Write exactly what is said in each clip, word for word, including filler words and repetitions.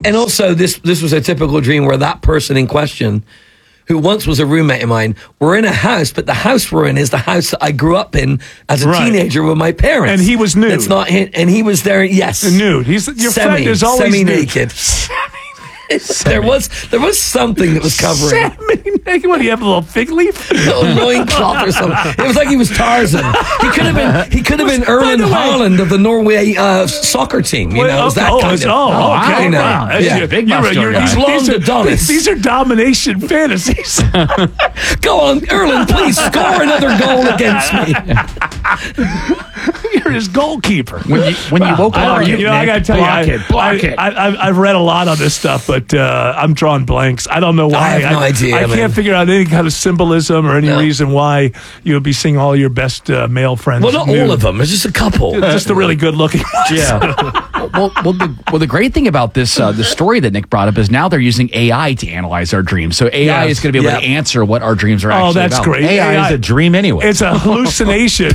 And also, this this was a typical dream where that person in question, who once was a roommate of mine, we're in a house, but the house we're in is the house that I grew up in as a right. teenager with my parents. And he was nude. It's not him, and he was there, yes. Nude. He's your semi, friend is always semi-naked. There was there was something that was covering. Semi-naked? What, do you have a little fig leaf? A little loincloth or something. It was like he was Tarzan. He could have been he could have been Erling Haaland of the Norway uh, soccer team. You know, it was that oh, kind of. Oh, okay. You know, Wow. Yeah. You're, big you're, you're, He's long these, are, Adonis. these are domination fantasies. Go on, Erling, please score another goal against me. You're his goalkeeper. When you when you woke up, you, you know, I got to tell block you, it, I, block I, it. I, I, I've read a lot on this stuff, but uh, I'm drawing blanks. I don't know why. I have no I, idea. I man. can't figure out any kind of symbolism or any no. reason why you would be seeing all your best uh, male friends. Well, not nude. all of them. There's just a couple. Just the really good-looking ones. Yeah. well, well, the, well, the great thing about this, uh, the story that Nick brought up is now they're using A I to analyze our dreams. So A I Yes. is going to be able Yep. to answer what our dreams are actually Oh, that's about. great. A I, A I is a dream anyway. It's a hallucination.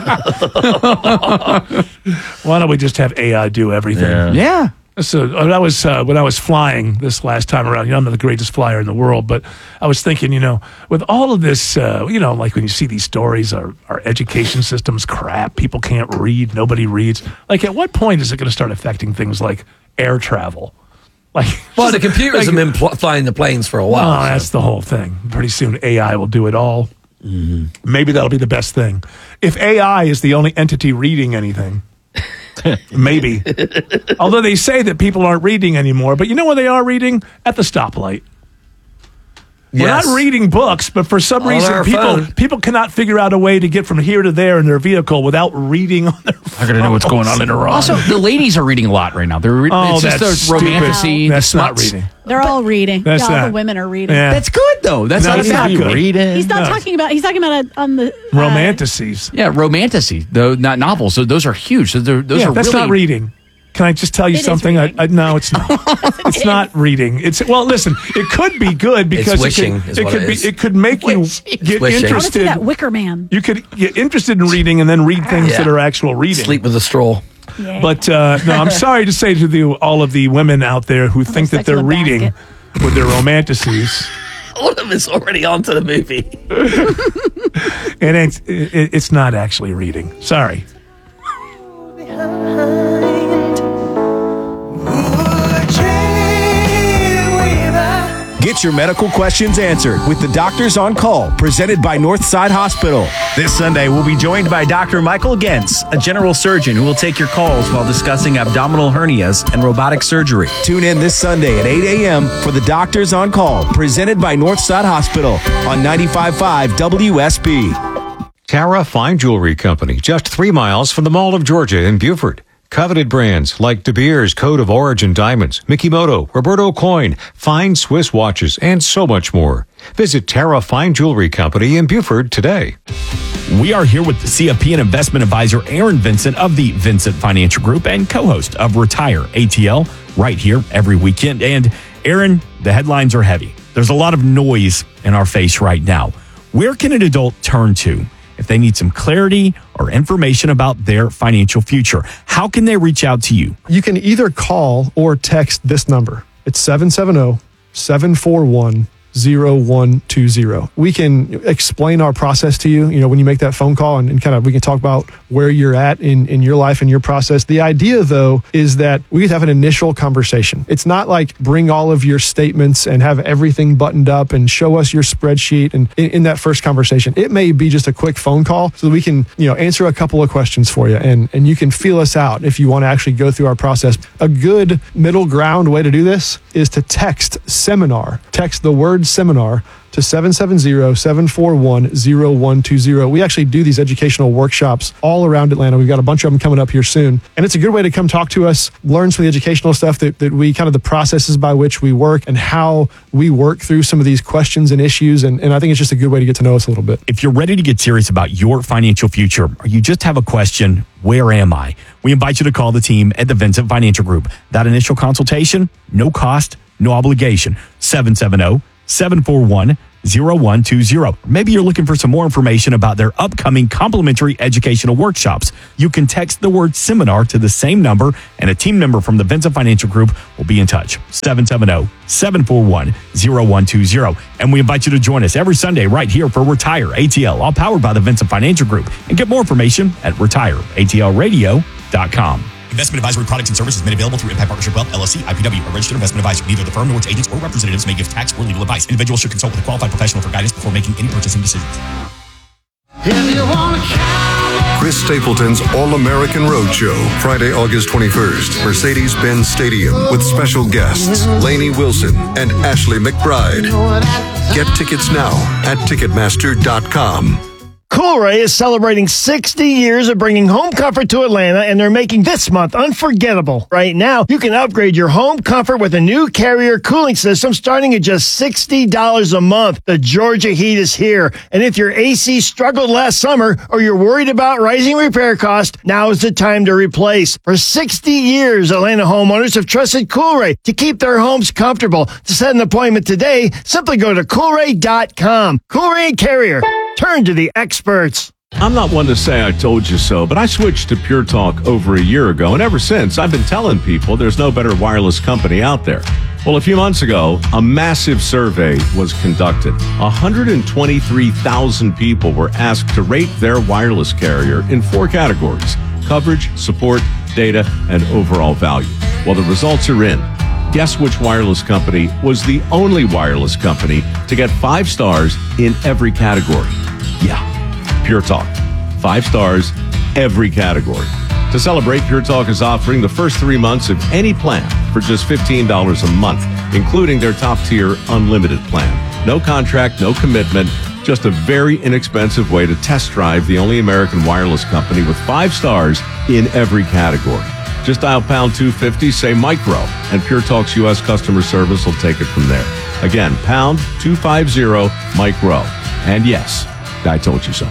Why don't we just have A I do everything? Yeah. Yeah. So when I was uh, when I was flying this last time around, you know, I'm not the greatest flyer in the world, but I was thinking, you know, with all of this, uh, you know, like when you see these stories, our our education system's crap. People can't read. Nobody reads. Like, at what point is it going to start affecting things like air travel? Like, Well, the computers like, have been pl- flying the planes for a while. Oh, so. that's the whole thing. Pretty soon A I will do it all. Mm-hmm. Maybe that'll be the best thing. If A I is the only entity reading anything, maybe. Although they say that people aren't reading anymore, but you know where they are reading? At the stoplight. We're Yes. not reading books, but for some On reason, our people phone. people cannot figure out a way to get from here to there in their vehicle without reading on their phone. I gotta know what's going on in Iran. Also, the ladies are reading a lot right now. They're re- Oh, it's just that's the romantasy, stupid. the That's not smuts. reading. They're all reading. That's all that. the women are reading. Yeah. That's good though. That's No, not it's bad. not good. Reading. He's not No. talking about. He's talking about uh, on the uh, Romantasies. Yeah, romantasy, though not novels. So those are huge. So they're- those yeah, are that's really not reading. Can I just tell you It is something? I, reading. I, no, it's not. It's not reading. It's well. Listen, it could be good because wishing it could, is it what could it be. is. It could make you get wishing. I want to see interested. that Wicker Man. You could get interested in reading and then read things Yeah. that are actual reading. Sleep with a straw. Yeah. But uh, no, I'm sorry to say to the, all of the women out there who think that sex they're in a reading with their romantasies. All of it's already onto the movie. It ain't. It, it's not actually reading. Sorry. Get your medical questions answered with the Doctors on Call, presented by Northside Hospital. This Sunday, we'll be joined by Doctor Michael Gentz, a general surgeon who will take your calls while discussing abdominal hernias and robotic surgery. Tune in this Sunday at eight a.m. for the Doctors on Call, presented by Northside Hospital on ninety-five point five W S B. Tara Fine Jewelry Company, just three miles from the Mall of Georgia in Beaufort. Coveted brands like De Beers Code of Origin Diamonds, Mikimoto, Roberto Coin, fine Swiss watches, and so much more. Visit Tara Fine Jewelry Company in Beaufort today. We are here with the C F P and investment advisor Aaron Vincent of the Vincent Financial Group and co-host of Retire A T L right here every weekend. And Aaron, the headlines are heavy. There's a lot of noise in our face right now. Where can an adult turn to if they need some clarity or information about their financial future? How can they reach out to you? You can either call or text this number. It's seven seven zero, seven four one, zero one two zero. We can explain our process to you, you know, when you make that phone call, and, and kind of we can talk about where you're at in, in your life and your process. The idea, though, is that we have an initial conversation. It's not like bring all of your statements and have everything buttoned up and show us your spreadsheet. And in, in that first conversation, it may be just a quick phone call so that we can, you know, answer a couple of questions for you, and, and you can feel us out if you want to actually go through our process. A good middle ground way to do this is to text seminar. Text the word seminar to seven seven zero, seven four one, zero one two zero. We actually do these educational workshops all around Atlanta. We've got a bunch of them coming up here soon. And it's a good way to come talk to us, learn some of the educational stuff that, that we kind of the processes by which we work and how we work through some of these questions and issues. And, and I think it's just a good way to get to know us a little bit. If you're ready to get serious about your financial future, or you just have a question, where am I? We invite you to call the team at the Vincent Financial Group. That initial consultation, no cost, no obligation. seven seven zero, seven four one, zero one two zero. Maybe you're looking for some more information about their upcoming complimentary educational workshops. You can text the word seminar to the same number, and a team member from the Vincent Financial Group will be in touch. seven seven zero, seven four one, zero one two zero. And we invite you to join us every Sunday right here for Retire A T L, all powered by the Vincent Financial Group. And get more information at retire a t l radio dot com. Investment advisory products and services made available through Impact Partnership Wealth, L L C, I P W, a registered investment advisor. Neither the firm nor its agents or representatives may give tax or legal advice. Individuals should consult with a qualified professional for guidance before making any purchasing decisions. Chris Stapleton's All-American Roadshow, Friday, August twenty-first, Mercedes-Benz Stadium, with special guests Lainey Wilson and Ashley McBride. Get tickets now at Ticketmaster dot com. Coolray is celebrating sixty years of bringing home comfort to Atlanta, and they're making this month unforgettable. Right now, you can upgrade your home comfort with a new Carrier cooling system starting at just sixty dollars a month. The Georgia heat is here, and if your A C struggled last summer or you're worried about rising repair costs, now is the time to replace. For sixty years, Atlanta homeowners have trusted Coolray to keep their homes comfortable. To set an appointment today, simply go to Coolray dot com. Coolray and Carrier. Turn to the experts. I'm not one to say I told you so, but I switched to Pure Talk over a year ago, and ever since, I've been telling people there's no better wireless company out there. Well, a few months ago, a massive survey was conducted. one hundred twenty-three thousand people were asked to rate their wireless carrier in four categories: coverage, support, data, and overall value. Well, the results are in. Guess which wireless company was the only wireless company to get five stars in every category? Yeah, Pure Talk. Five stars, every category. To celebrate, Pure Talk is offering the first three months of any plan for just fifteen dollars a month, including their top-tier unlimited plan. No contract, no commitment, just a very inexpensive way to test drive the only American wireless company with five stars in every category. Just dial pound two fifty, say micro, and Pure Talk's U S customer service will take it from there. Again, pound two fifty, micro. And yes, I told you so.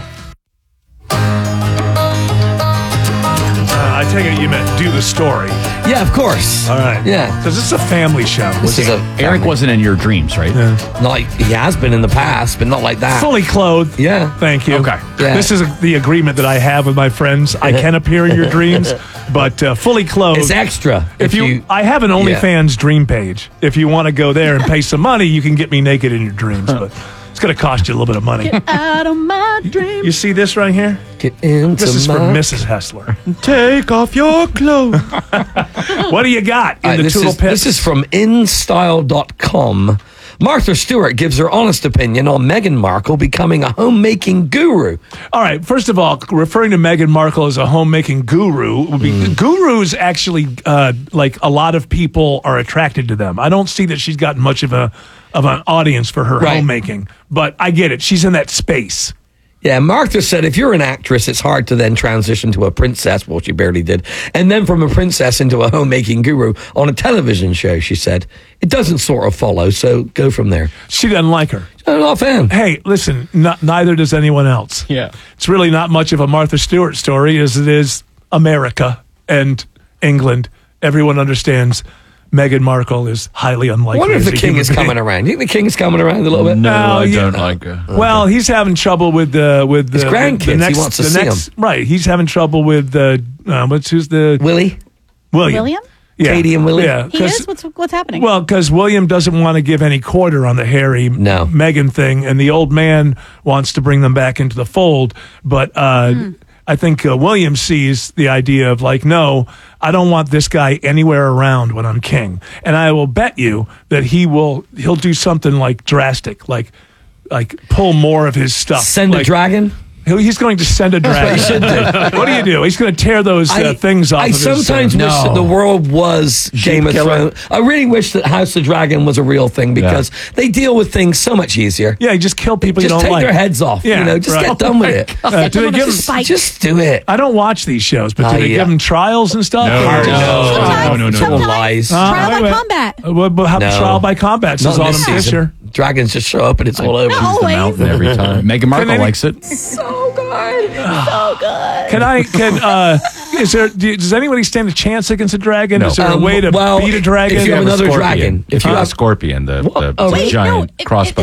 I take it you meant do the story. Yeah, of course. All right. Yeah. Because this is a family show. This is a Eric family. wasn't in your dreams, right? Yeah. Not like he has been in the past, but not like that. Fully clothed. Yeah. Thank you. Okay. Yeah. This is the agreement that I have with my friends. I can appear in your dreams, but uh, fully clothed. It's extra. If, you, I have an OnlyFans dream page. If you want to go there and pay some money, you can get me naked in your dreams. But it's going to cost you a little bit of money. Get out of my dreams. You see this right here? Get into This is my... for Missus Hessler. Take off your clothes. What do you got in All right, the this, Toodle is, Pits? this is from in style dot com. Martha Stewart gives her honest opinion on Meghan Markle becoming a homemaking guru. All right, first of all, referring to Meghan Markle as a homemaking guru would be mm. gurus actually uh, like a lot of people are attracted to them. I don't see that she's gotten much of a of an audience for her right. homemaking, but I get it. She's in that space. Yeah, Martha said if you're an actress, it's hard to then transition to a princess. Well, she barely did. And then from a princess into a homemaking guru on a television show, she said. It doesn't sort of follow, so go from there. She doesn't like her. I'm not a fan. Hey, listen, not, neither does anyone else. Yeah. It's really not much of a Martha Stewart story as it is America and England. Everyone understands Meghan Markle is highly unlikely. I wonder if as the a king human is being. coming around. You think the king is coming around a little bit? No, No, I yeah. don't like her. Well, he's having trouble with the with the, His grandkids, The he next, wants to the see next, 'em. Right, he's having trouble with the uh, what's who's the Willie? William. William? Yeah. Katie and Willie? Yeah, He 'cause- is? What's, what's happening? Well, because William doesn't want to give any quarter on the Harry No. Meghan thing, and the old man wants to bring them back into the fold. But uh, Hmm. I think uh, William sees the idea of like, no, I don't want this guy anywhere around when I'm king, and I will bet you that he will he'll do something like drastic, like like pull more of his stuff. Send like, a dragon? He'll- He's going to send a dragon. what he should do. What do you do? He's going to tear those uh, I- things off. I of his, uh, sometimes wish No. that the world was Game of killer. Thrones. I really wish that House of Dragon was a real thing because they deal with things so much easier. Yeah, you just kill people Just you don't take like. their heads off. Yeah, you know, just right. get done with it. Uh, do they them give on a them, spike. Just do it. I don't watch these shows, but do Not they yet. give them trials and stuff? No, Or- no. Sometimes- no, no, no. It's all sometimes lies. Uh, trial wait, by wait. combat. Uh, What what happened? No. Trial by combat. Says Not in Autumn this Fisher. season. Dragons just show up and it's all over. No. The mountain every time. Meghan Markle any- likes it. So good. So good. Can I? Can uh? Is there? Do, does anybody stand a chance against a dragon? No. Is there a Um, way to well, beat a dragon? if you have a another scorpion. dragon, If if you you have a have- scorpion, the, the, Oh, the wait, giant no, it- crossbow.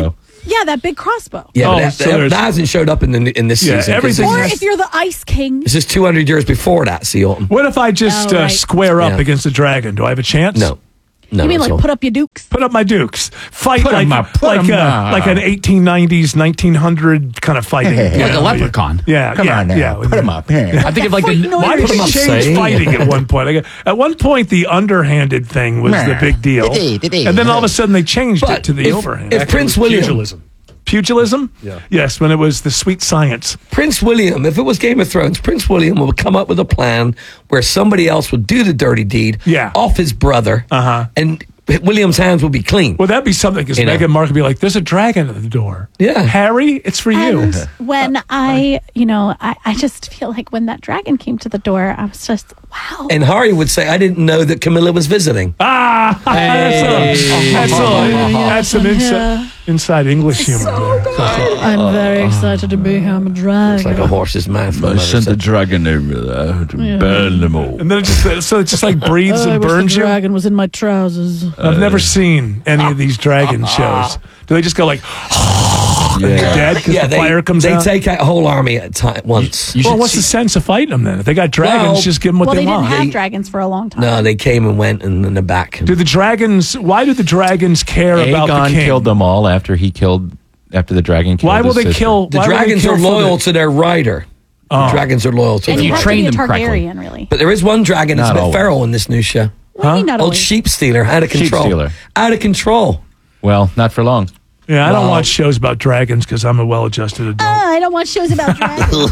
Yeah, that big crossbow. Yeah, Oh, but that, so that, there's- that hasn't showed up in the in this Yeah, season. 'cause everything This, Or has- if you're the Ice King. this is two hundred years before that, C. Alton. What if I just Oh, uh, right. square up Yeah. against the dragon? Do I have a chance? No. No. You mean that's like all. put up your dukes? Put up my dukes. Fight Put 'em like up, put like 'em uh, up. like an eighteen nineties, nineteen hundred kind of fighting. Like you a know, leprechaun. Yeah, Come yeah, on now. yeah. Put them up. Here. I think of like the. Fight noise. Why did Put 'em they up, change say. fighting at one point? Like, at one point, the underhanded thing was the big deal, and then all of a sudden they changed But it to the if- overhand. if Prince William, pugilism, pugilism, Yeah. yes, when it was the sweet science. Prince William, if it was Game of Thrones, Prince William would come up with a plan where somebody else would do the dirty deed Yeah. off his brother, Uh-huh. and William's hands would be clean. Well, that'd be something because You know. Meghan Markle would be like, "There's a dragon at the door." Yeah. Harry, it's for you. And when I, you know, I, I just feel like when that dragon came to the door, I was just, wow. And Harry would say, "I didn't know that Camilla was visiting." Ah, that's, a, that's, a, that's some Yeah. inside, inside English humor. there. I'm very excited to become a dragon. It's like a horse's mouth. my mother said. dragon over there to Yeah. burn them all. And then it just so it just like breathes I and wish burns the you. dragon was in my trousers. I've never seen any of these dragon shows. Do they just go like and you're dead because Yeah, the they, fire comes they out? take out a whole army at a time once. You well, should what's see- the sense of fighting them then? If they got dragons, Well- just give them what Well, they, they didn't want. have They- dragons for a long time. No, they came and went and in the back. do the dragons? Why do the dragons care about the Aegon king? killed them all after he killed after the dragon killed Why will his they sister. kill? The why will they dragons kill are for loyal the- to their rider. Oh. The dragons are loyal to and their you you have rider. train to be a them correctly. Targaryen, really. But there is one dragon that's a Not bit always. feral in this new show. What do you mean not Old always? sheep stealer, out of Sheep control. stealer. Out of control. Well, not for long. Yeah, I don't Wow. watch shows about dragons because I'm a well-adjusted adult. Ah, I don't watch shows about dragons.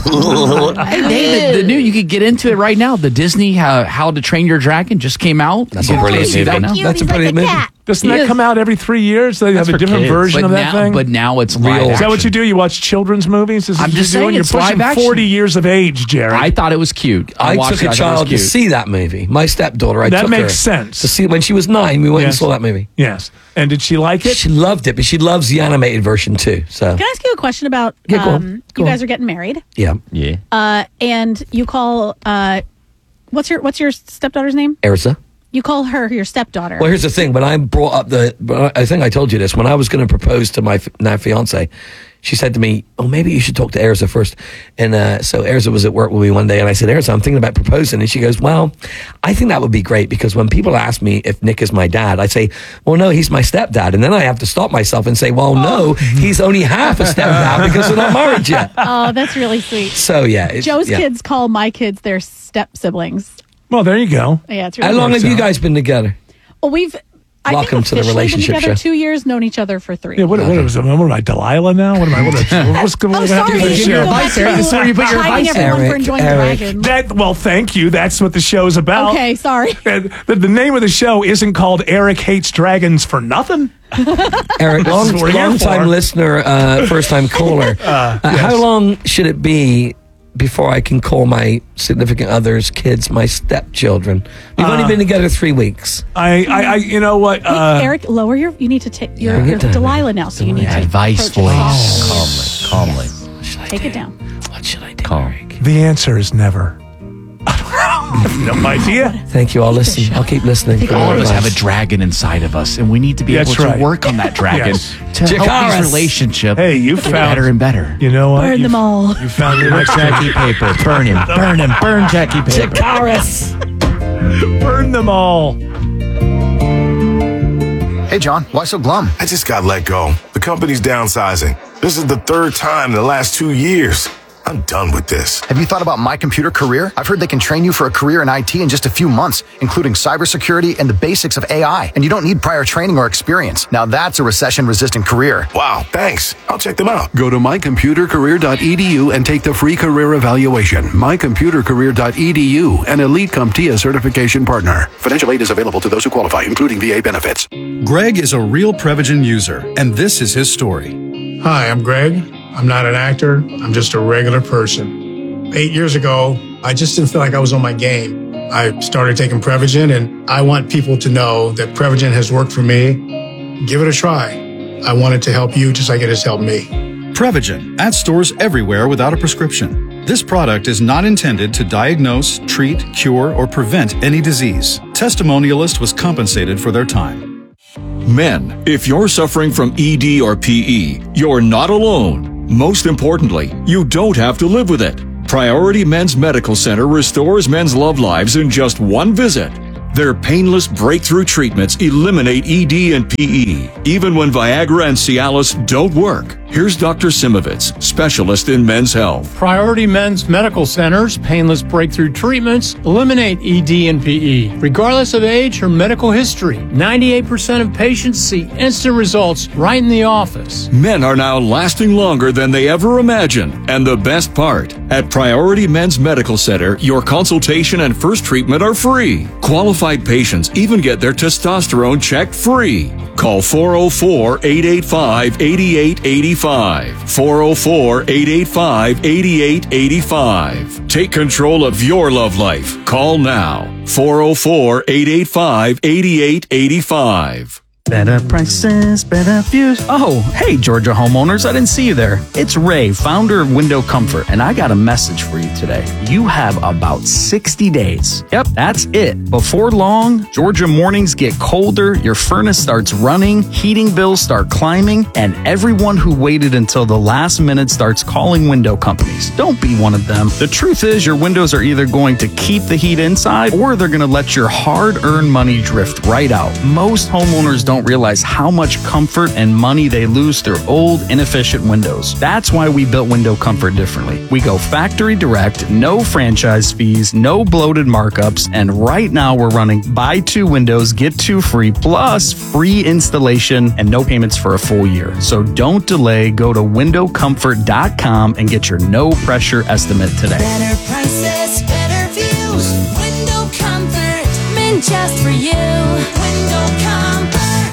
Hey, the, the new you could get into it right now. The Disney How, How to Train Your Dragon just came out. That's You a can brilliant see that movie. now. Cute, That's a he's like brilliant movie. cat. Doesn't that Yes. come out every three years? They have a for different kids. version But of that now, thing. but now it's Real- live Is that action. what you do? You watch children's movies? Is I'm what just you're doing? saying You're it's pushing live action. forty years of age, Jerry. I thought it was cute. I, I watched took it, a I thought it was child to cute. see that movie. My stepdaughter. I That took makes her sense. to see when she was nine. We went and Yes. saw that movie. Yes. And did she like it? She loved it, but she loves the animated version too. So Can I ask you a question about? Yeah, go on. um, Go you on. guys are getting married, yeah, Yeah. uh, and you call uh, what's your what's your stepdaughter's name? Erza. You call her your stepdaughter. Well, here's the thing. When I brought up the, I think I told you this. When I was going to propose to my f- now fiance, she said to me, "Oh, maybe you should talk to Erza first." And uh, so Erza was at work with me one day, and I said, "Erza, I'm thinking about proposing." And she goes, "Well, I think that would be great because when people ask me if Nick is my dad, I say, well, no, he's my stepdad." And then I have to stop myself and say, well, no, he's only half a stepdad because they're not married yet. Oh, that's really sweet. So yeah, it's- Joe's yeah. kids call my kids their step siblings. Well, there you go. Yeah, it's really How long cool. have you guys been together? Well, we've I Welcome think to the officially relationship been together show. two years, known each other for three. Yeah, what, what, was, what am I, Delilah now? What am I? What, what's going Oh, to happen sorry. to the You show? go back to This is where you put your hiding advice, everyone for Eric, enjoying Eric. the dragon. That, well, thank you. That's what the show's about. Okay, sorry. And the, the name of the show isn't called Eric Hates Dragons for nothing. Eric, long, This is what we're here long time for. listener, uh, first time caller. Uh, How long should it be before I can call my significant other's kids my stepchildren? We've only Uh, been together three weeks. I, I, I you know what? Hey, Uh, Eric, lower your. You need to take. You're, bring it you're down. Delilah now, so you need to Advice approach it voice. Calmly. soft. Take it down. What should I do, Calm. Eric? the answer is never. I have no idea. Thank you. I'll listen. I'll keep listening. think for All of us advice. have a dragon inside of us, and we need to be That's able to right. work on that dragon Yes. to help Jakaris. these relationships Hey, you get found- better and better. You know what? Burn you, them all. You found your next Jackie paper. Burn him. Burn him. Burn Jackie paper. Jakaris. Burn them all. Hey, John, why so glum? I just got let go. The company's downsizing. This is the third time in the last two years. I'm done with this. Have you thought about My Computer Career? I've heard they can train you for a career in I T in just a few months, including cybersecurity and the basics of A I. And you don't need prior training or experience. Now that's a recession-resistant career. Wow, thanks. I'll check them out. Go to my computer career dot e d u and take the free career evaluation. my computer career dot e d u, an Elite CompTIA certification partner. Financial aid is available to those who qualify, including V A benefits. Greg is a real Prevagen user, and this is his story. Hi, I'm Greg. I'm not an actor. I'm just a regular person. Eight years ago, I just didn't feel like I was on my game. I started taking Prevagen, and I want people to know that Prevagen has worked for me. Give it a try. I want it to help you just like it has helped me. Prevagen, at stores everywhere without a prescription. This product is not intended to diagnose, treat, cure, or prevent any disease. Testimonialist was compensated for their time. Men, if you're suffering from E D or P E, you're not alone. Most importantly, you don't have to live with it. Priority Men's Medical Center restores men's love lives in just one visit. Their painless breakthrough treatments eliminate E D and P E, even when Viagra and Cialis don't work. Here's Doctor Simovitz, specialist in men's health. Priority Men's Medical Center's painless breakthrough treatments eliminate E D and P E, regardless of age or medical history. ninety-eight percent of patients see instant results right in the office. Men are now lasting longer than they ever imagined. And the best part, at Priority Men's Medical Center, your consultation and first treatment are free. Qualified patients even get their testosterone checked free. Call four oh four, eight eight five, eight eight eight five. four oh four, eight eight five, eight eight eight five. Take control of your love life. Call now. four oh four, eight eight five, eight eight eight five. Better prices, better views. Oh, hey, Georgia homeowners, I didn't see you there. It's Ray, founder of Window Comfort, and I got a message for you today. You have about sixty days. Yep, that's it. Before long, Georgia mornings get colder, your furnace starts running, heating bills start climbing, and everyone who waited until the last minute starts calling window companies. Don't be one of them. The truth is, your windows are either going to keep the heat inside, or they're going to let your hard-earned money drift right out. Most homeowners don't realize how much comfort and money they lose through old, inefficient windows. That's why we built Window Comfort differently. We go factory direct, no franchise fees, no bloated markups, and right now we're running buy two windows, get two free, plus free installation and no payments for a full year. So don't delay. Go to window comfort dot com and get your no pressure estimate today. Better prices, better views. Window Comfort, meant just for you. Window Comfort.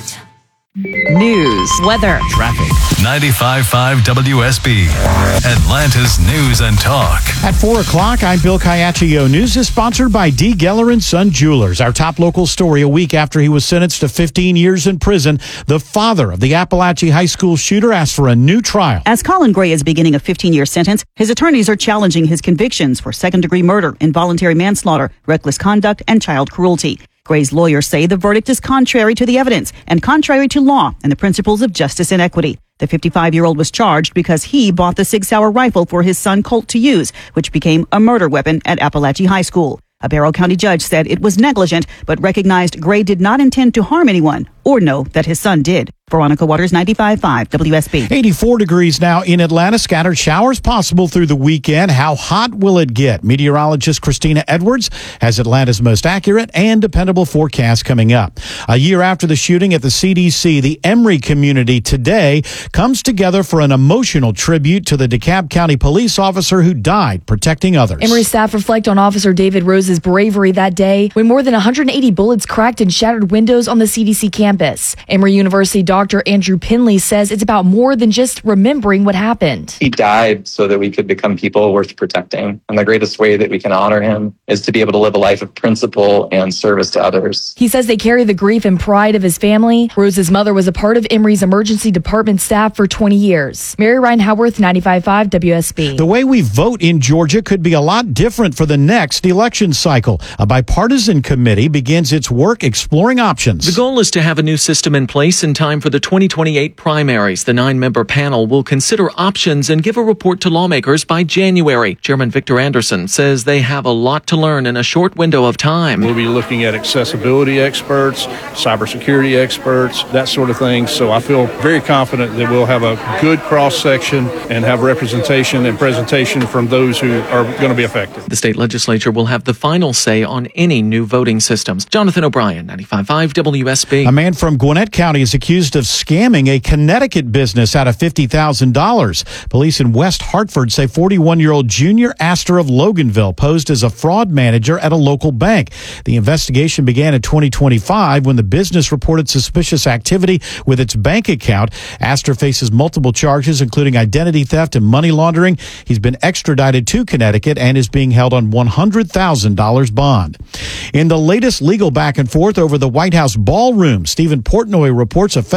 News, weather, traffic. ninety-five point five W S B, Atlanta's News and Talk. At four o'clock, I'm Bill Caiaccio. News is sponsored by D. Geller and Son Jewelers. Our top local story: a week after he was sentenced to fifteen years in prison, the father of the Appalachia High School shooter asked for a new trial. As Colin Gray is beginning a fifteen-year sentence, his attorneys are challenging his convictions for second-degree murder, involuntary manslaughter, reckless conduct, and child cruelty. Gray's lawyers say the verdict is contrary to the evidence and contrary to law and the principles of justice and equity. The fifty-five-year-old was charged because he bought the Sig Sauer rifle for his son Colt to use, which became a murder weapon at Appalachia High School. A Barrow County judge said it was negligent, but recognized Gray did not intend to harm anyone or know that his son did. Veronica Waters, ninety-five point five W S B. eighty-four degrees now in Atlanta. Scattered showers possible through the weekend. How hot will it get? Meteorologist Christina Edwards has Atlanta's most accurate and dependable forecast coming up. A year after the shooting at the C D C, the Emory community today comes together for an emotional tribute to the DeKalb County police officer who died protecting others. Emory staff reflect on Officer David Rose's bravery that day when more than one hundred eighty bullets cracked and shattered windows on the C D C campus. Emory University Doctor Andrew Pinley says it's about more than just remembering what happened. He died so that we could become people worth protecting. And the greatest way that we can honor him is to be able to live a life of principle and service to others. He says they carry the grief and pride of his family. Rose's mother was a part of Emory's emergency department staff for twenty years. Mary Ryan Howarth, ninety-five point five W S B. The way we vote in Georgia could be a lot different for the next election cycle. A bipartisan committee begins its work exploring options. The goal is to have a new system in place in time for the twenty twenty-eight primaries. The nine-member panel will consider options and give a report to lawmakers by January. Chairman Victor Anderson says they have a lot to learn in a short window of time. We'll be looking at accessibility experts, cybersecurity experts, that sort of thing. So I feel very confident that we'll have a good cross-section and have representation and presentation from those who are going to be affected. The state legislature will have the final say on any new voting systems. Jonathan O'Brien, ninety-five point five W S B. A man from Gwinnett County is accused of scamming a Connecticut business out of fifty thousand dollars. Police in West Hartford say forty-one-year-old Junior Astor of Loganville posed as a fraud manager at a local bank. The investigation began in twenty twenty-five when the business reported suspicious activity with its bank account. Astor faces multiple charges, including identity theft and money laundering. He's been extradited to Connecticut and is being held on one hundred thousand dollars bond. In the latest legal back and forth over the White House ballroom, Stephen Portnoy reports a federal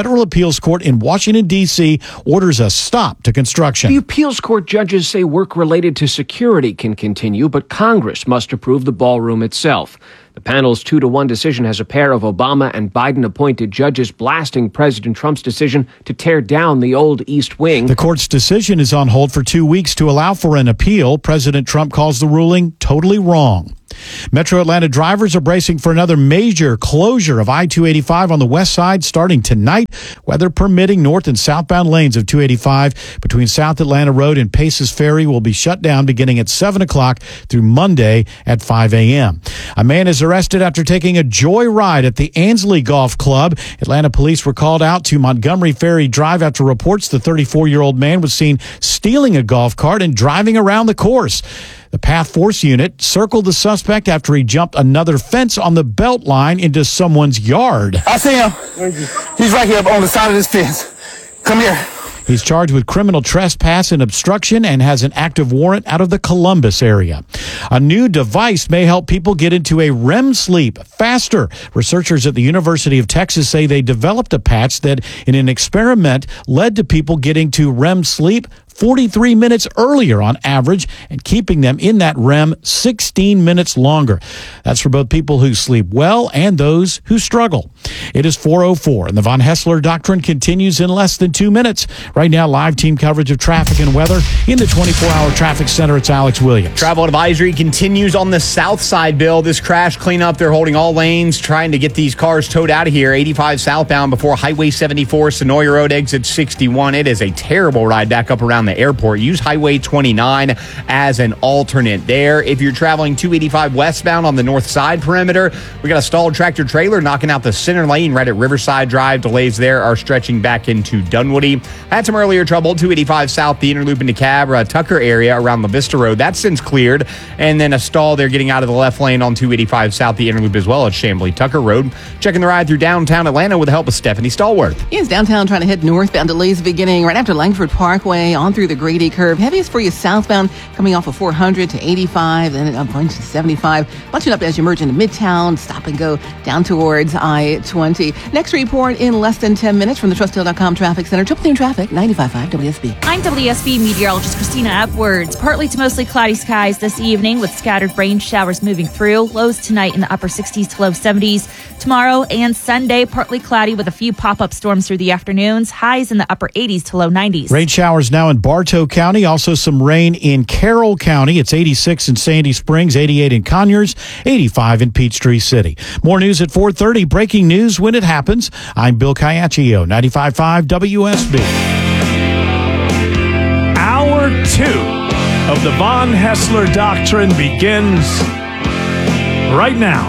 federal appeals court in Washington, D C orders a stop to construction. The appeals court judges say work related to security can continue, but Congress must approve the ballroom itself. The panel's two to one decision has a pair of Obama and Biden-appointed judges blasting President Trump's decision to tear down the old East Wing. The court's decision is on hold for two weeks to allow for an appeal. President Trump calls the ruling totally wrong. Metro Atlanta drivers are bracing for another major closure of I two eighty-five on the west side starting tonight. Weather permitting, north and southbound lanes of two eighty-five between South Atlanta Road and Paces Ferry will be shut down beginning at seven o'clock through Monday at five a.m. A man is arrested after taking a joyride at the Ansley Golf Club. Atlanta police were called out to Montgomery Ferry Drive after reports the thirty-four-year-old man was seen stealing a golf cart and driving around the course. The Path Force unit circled the suspect after he jumped another fence on the belt line into someone's yard. I see him. He's right here on the side of this fence. Come here. He's charged with criminal trespass and obstruction and has an active warrant out of the Columbus area. A new device may help people get into a R E M sleep faster. Researchers at the University of Texas say they developed a patch that, in an experiment, led to people getting to R E M sleep forty-three minutes earlier on average and keeping them in that R E M sixteen minutes longer. That's for both people who sleep well and those who struggle. It is four oh four, and the Von Hessler Doctrine continues in less than two minutes. Right now, live team coverage of traffic and weather in the twenty-four hour traffic center. It's Alex Williams. Travel advisory continues on the south side, Bill. This crash cleanup, they're holding all lanes, trying to get these cars towed out of here. eighty-five southbound before Highway seventy-four, Sonoya Road, exit sixty-one. It is a terrible ride back up around the airport. Use Highway twenty-nine as an alternate there. If you're traveling two eighty-five westbound on the north side perimeter, we got a stalled tractor trailer knocking out the center lane right at Riverside Drive. Delays there are stretching back into Dunwoody. Had some earlier trouble, two eighty-five south, the interloop into Cab, uh, Tucker area around La Vista Road. That's since cleared. And then a stall there getting out of the left lane on two eighty-five south, the interloop as well at Chamblee Tucker Road. Checking the ride through downtown Atlanta with the help of Stephanie Stallworth. Yes, downtown trying to head northbound. Delays beginning right after Langford Parkway on through the Grady Curve. Heaviest for you southbound coming off of four hundred to eighty-five, then a bunch to seventy-five. Bunching up as you merge into Midtown, stop and go down towards I twenty. Next report in less than ten minutes from the Trustdale dot com Traffic Center. Triple Theme Traffic, ninety-five point five W S B. I'm W S B meteorologist Christina Upwards. Partly to mostly cloudy skies this evening with scattered rain showers moving through. Lows tonight in the upper sixties to low seventies. Tomorrow and Sunday, partly cloudy with a few pop-up storms through the afternoons. Highs in the upper eighties to low nineties. Rain showers now in Bartow County. Also some rain in Carroll County. It's eighty-six in Sandy Springs, eighty-eight in Conyers, eighty-five in Peachtree City. More news at four thirty. Breaking news when it happens. I'm Bill Caiaccio, ninety-five point five W S B. Hour two of the Von Hessler Doctrine begins right now.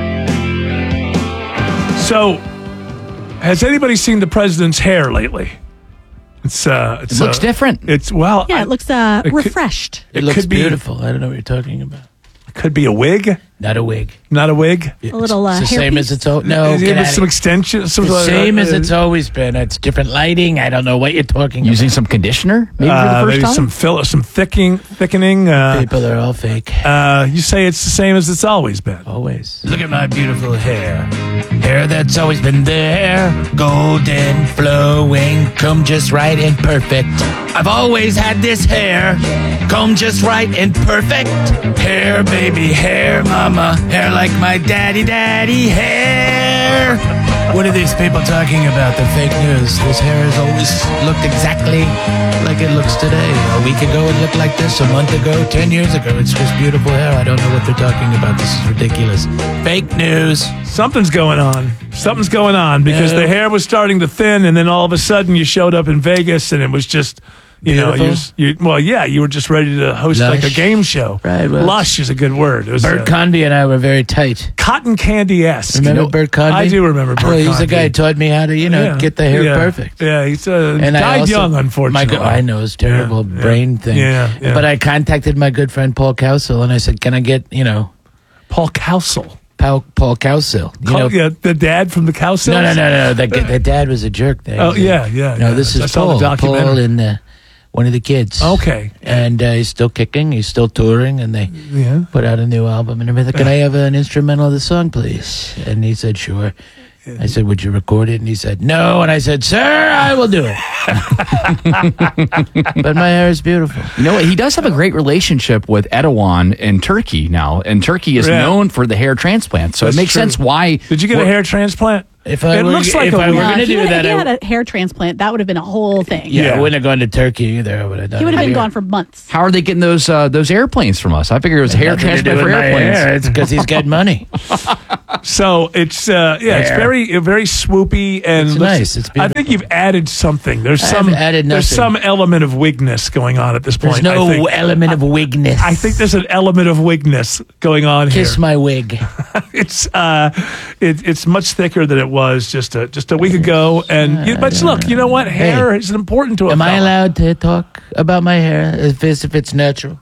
So, has anybody seen the president's hair lately? It's uh, it's, It looks uh, different. It's well, Yeah, I- it looks uh, it could- refreshed. It, It looks could be- beautiful. I don't know what you're talking about. It could be a wig. Not a wig. Not a wig. A little uh, It's the same hairpiece. as it's always. No, Is it get with out some of- extensions. Some the uh, same as uh, it's always been. It's different lighting. I don't know what you're talking Using about. some conditioner, maybe uh, for the first maybe time. some fill, some thickening, thickening. Uh, People are all fake. uh, you say it's the same as it's always been. Always. Look at my beautiful hair. Hair that's always been there. Golden, flowing, combed just right and perfect. I've always had this hair. Combed just right and perfect. Hair, baby, hair, mama. Hair like my daddy, daddy, hair. What are these people talking about? The fake news. This hair has always looked exactly like it looks today. A week ago it looked like this. A month ago, ten years ago. It's just beautiful hair. I don't know what they're talking about. This is ridiculous. Fake news. Something's going on. Something's going on because Yeah. the hair was starting to thin, and then all of a sudden you showed up in Vegas, and it was just, you know, you, Beautiful. you well, yeah, you were just ready to host like a Lush. game show. Right, well, Lush is a good word. It was Bert uh, Convy and I were very tight. cotton candy-esque. Remember You know, Bert Convy? I do remember Bert Well, he's the Convy. guy who taught me how to, you know, Yeah. get the hair Yeah. perfect. Yeah, he's uh, And I died also- young, My, unfortunately. go- I know, it's terrible Yeah, brain yeah. thing. Yeah, yeah. But I contacted my good friend Paul Cowsill and I said, can I get, you know, Paul Cowsill. Paul, Paul Cowsill. You Call- know, yeah, the dad from the Cowsills? no, no, no, no. The, the dad was a jerk. There. Oh, yeah, yeah. No, yeah. this I is saw Paul. the documentary. Paul and uh, one of the kids. Okay. And uh, he's still kicking. He's still touring. And they Yeah. put out a new album and everything. Can I have an instrumental of the song, please? And he said, sure. I said, would you record it? And he said, no. And I said, sir, I will do it. But my hair is beautiful. You know what? He does have a great relationship with Erdogan in Turkey now. And Turkey is Yeah. known for the hair transplant. So That's it makes true. sense why. Did you get a hair transplant? If I It were, looks like if a I were weird- going to if you do had, that, if you I, had a hair transplant, that would have been a whole thing. yeah, Yeah. I wouldn't have gone to Turkey either. I would have done He would it have been here. gone for months. How are they getting those uh, those airplanes from us? I figured it was hair Nothing to do transplant for with my airplanes. hair. It's because he's got money. So it's uh, yeah, it's Hair. very very swoopy and It's looks- nice. It's I think you've added something. There's I some haven't added there's nothing. some element of wigness going on at this There's point. no I think. element of wigness. I think there's an element of wigness going on Kiss here. my wig. It's uh, it, it's much thicker than it was just a just a week ago. And you, but look, you know what? Hair Hey, is important to a Am I fella. allowed to talk about my hair if it's, if it's natural?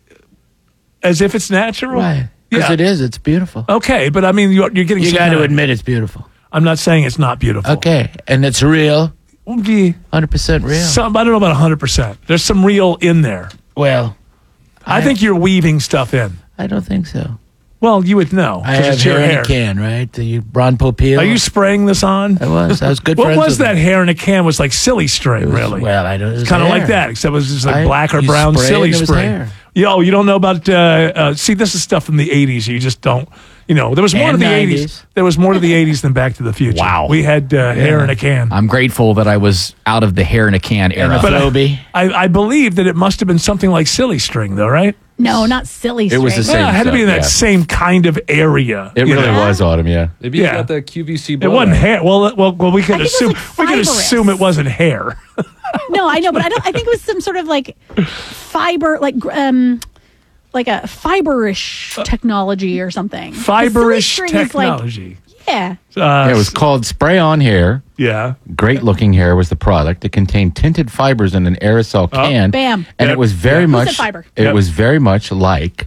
As if it's natural. Why? Because Yeah. it is. It's beautiful. Okay, but I mean, you're, you're getting. You some got to kind of- admit it's beautiful. I'm not saying it's not beautiful. Okay, and it's real. Okay. one hundred percent real. Some, I don't know about one hundred percent. There's some real in there. Well, I, think you're weaving stuff in. I don't think so. Well, you would know. I 'cause have it's your hair in a can, right? The you- Ron Popeil. Are you spraying this on? I was. I was good What friends was with that him. hair in a can? Was like silly string, It was- really. Well, I don't. It's kind of like that, except it was just like I- black or you brown spray it silly and it was spring. hair. Yo, you don't know about? Uh, uh, see, this is stuff from the eighties. You just don't. You know, there was more And to the eighties. nineties. There was more to the eighties than Back to the Future. Wow. we had uh, hair in a can. I'm grateful that I was out of the hair in a can era. But Floby. I, I believe that it must have been something like silly string, though, right? No, not silly. It was the string. same Yeah, it had to be in stuff, that yeah. same kind of area. It you really know? was Autumn, yeah. Maybe Yeah. you got the Q V C It blowout. wasn't hair. Well, well, well we could I think it was assume like we could fibrous. assume it wasn't hair. No, I know, but I don't. I think it was some sort of like fiber, like um, like a fiberish technology or something. 'Cause silly Fiberish string is like- technology. yeah. Uh, Yeah, it was called Spray On Hair. Yeah. Great looking hair was the product. It contained tinted fibers in an aerosol can. Bam. And Yep. it was very Yeah. Who much said fiber? it Yep. was very much like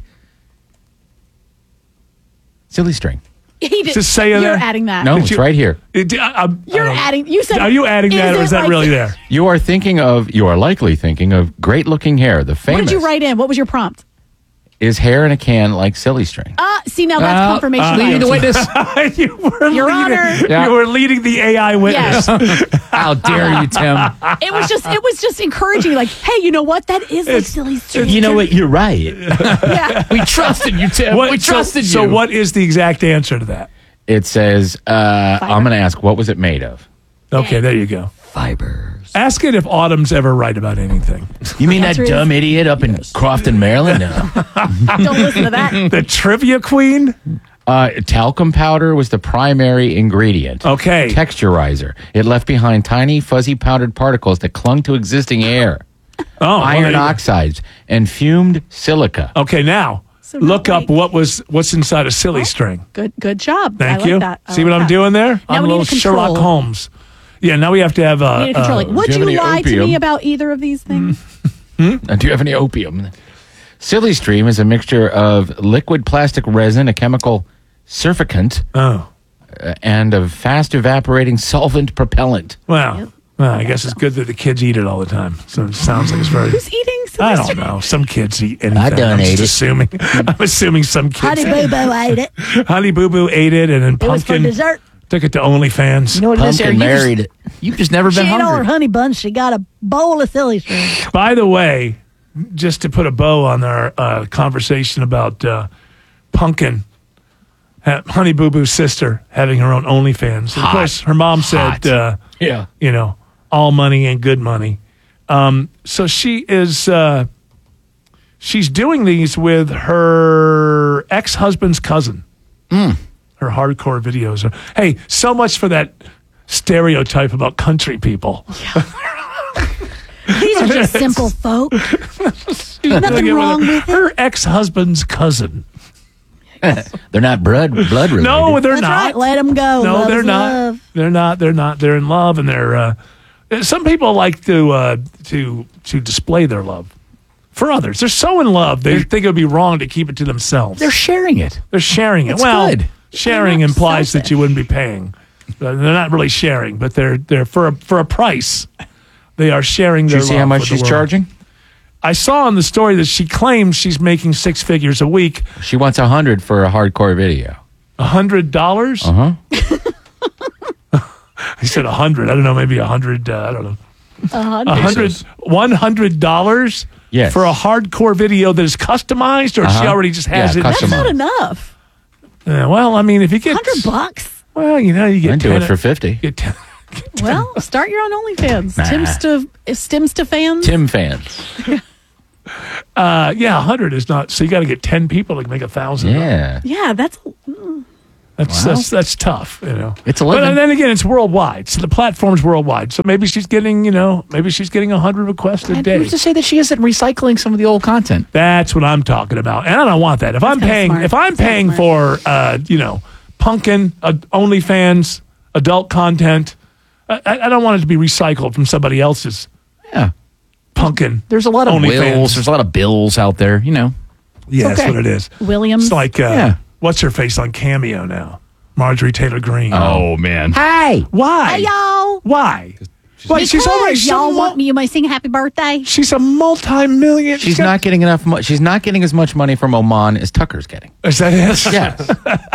silly string. He did. Just say it You're there. adding that. No, Did it's you- right here. It- I- I'm- You're I don't- adding. You said. Are you adding that, or it is that like- really there? You are thinking of you are likely thinking of great looking hair. The What famous did you write in? What was your prompt? is hair in a can like silly string. Uh, see, now that's Uh, confirmation. uh, leading the bias. witness. you were Your leading, Honor. Yeah. You were leading the A I witness. Yes. How dare you, Tim? It was just. It was just encouraging. Like, hey, you know what? That is like It's- silly string. You know what? You're right. Yeah. We trusted you, Tim. What- we so- trusted so, you. what is the exact answer to that? It says uh, I'm going to ask what was it made of? Okay, there you go. Fibers. Ask it if Autumn's ever right about anything. You mean that Answer is- dumb idiot up in Crofton, Maryland? No. Don't listen to that. The trivia queen? Uh, talcum powder was the primary ingredient. Okay. Texturizer. It left behind tiny, fuzzy powdered particles that clung to existing air. Oh, well, there Iron you go. oxides and fumed silica. Okay, now So not look up like- what was what's inside a silly string. Good. Good job. Thank I like you. That. I See like what I'm that. doing there? Now I'm we a need little to control. Sherlock Holmes. Yeah, now we have to have We a. need to control it. Uh, Would do you you, have any lie to opium? me about either of these things? Uh, do you have any opium? Silly stream is a mixture of liquid plastic resin, a chemical surfactant, oh, uh, and a fast evaporating solvent propellant. well, well, I guess it's good that the kids eat it all the time. So it sounds like it's very. Who's eating? silly I don't string? know. Some kids eat anything. I done I'm ate just it. assuming. I'm assuming some kids. Honey Boo Boo ate it. Honey Boo Boo ate it, and then It was for Pumpkin dessert. took it to OnlyFans. You know what it is, Pumpkin Sarah? You just- married it. You've just never She been ate all her hungry. honey buns. She got a bowl of silly string. By the way, just to put a bow on our uh, conversation about uh, Pumpkin, ha- Honey Boo Boo's sister having her own OnlyFans. Of Hot. course, her mom said, uh, Yeah. you know, all money and good money. Um, so she is, uh, she's doing these with her ex-husband's cousin. Mm. Her hardcore videos are, hey, so much for that stereotype about country people. These are just simple folk. She's Nothing doing it wrong her, with it. her ex-husband's cousin. They're not blood blood related. No, they're That's not. right. Let them go. No, Love they're is not. love. They're not. They're not. They're in love, and they're. Uh, some people like to uh, to to display their love for others. They're so in love they think it would be wrong to keep it to themselves. They're sharing it. They're sharing it. That's well, good. sharing They're not implies that selfish. you wouldn't be paying. Uh, they're not really sharing, but they're they're for a, for a price. They are sharing Did their you see love how much with the she's world. charging? I saw in the story that she claims she's making six figures a week. She wants a hundred for a hardcore video. A hundred dollars. Uh huh. He said a hundred. I don't know, maybe a hundred. Uh, I don't know. A hundred. A hundred. One hundred dollars. Yes. For a hardcore video that is customized, or Uh-huh. she already just has Yeah, it. That's customized. not enough. Yeah, well, I mean, if you get Hundred bucks. well, you know, you get I'd do ten it for fifty. Get ten, Well, start your own OnlyFans. Nah. Timsta, Stimsta fans. Tim fans. uh, yeah, a hundred is not. So you got to get ten people to make a thousand. Yeah. Yeah, that's. That's, Wow. that's that's tough, you know. It's a But living. then again, it's worldwide, so the platform's worldwide. So maybe she's getting, you know, maybe she's getting a hundred requests a day. Who's to say that she isn't recycling some of the old content? That's what I'm talking about, and I don't want that. If I'm kinda paying, smart. if I'm That's kinda paying for, uh, you know, Punkin, uh, OnlyFans, adult content, I, I don't want it to be recycled from somebody else's. Yeah. Punkin. There's a lot of OnlyFans. wills. There's a lot of bills out there, you know. Yeah, that's okay. what it is. Williams. It's like, uh, Yeah. what's her face on Cameo now? Marjorie Taylor Greene. Oh, man. Hey. Why? Hey, y'all. Why? Why? Because She's already y'all some- want me. You might sing happy birthday. She's a multi-million. She's not getting enough. Mo- she's not getting as much money from Oman as Tucker's getting. Is that it? Yes.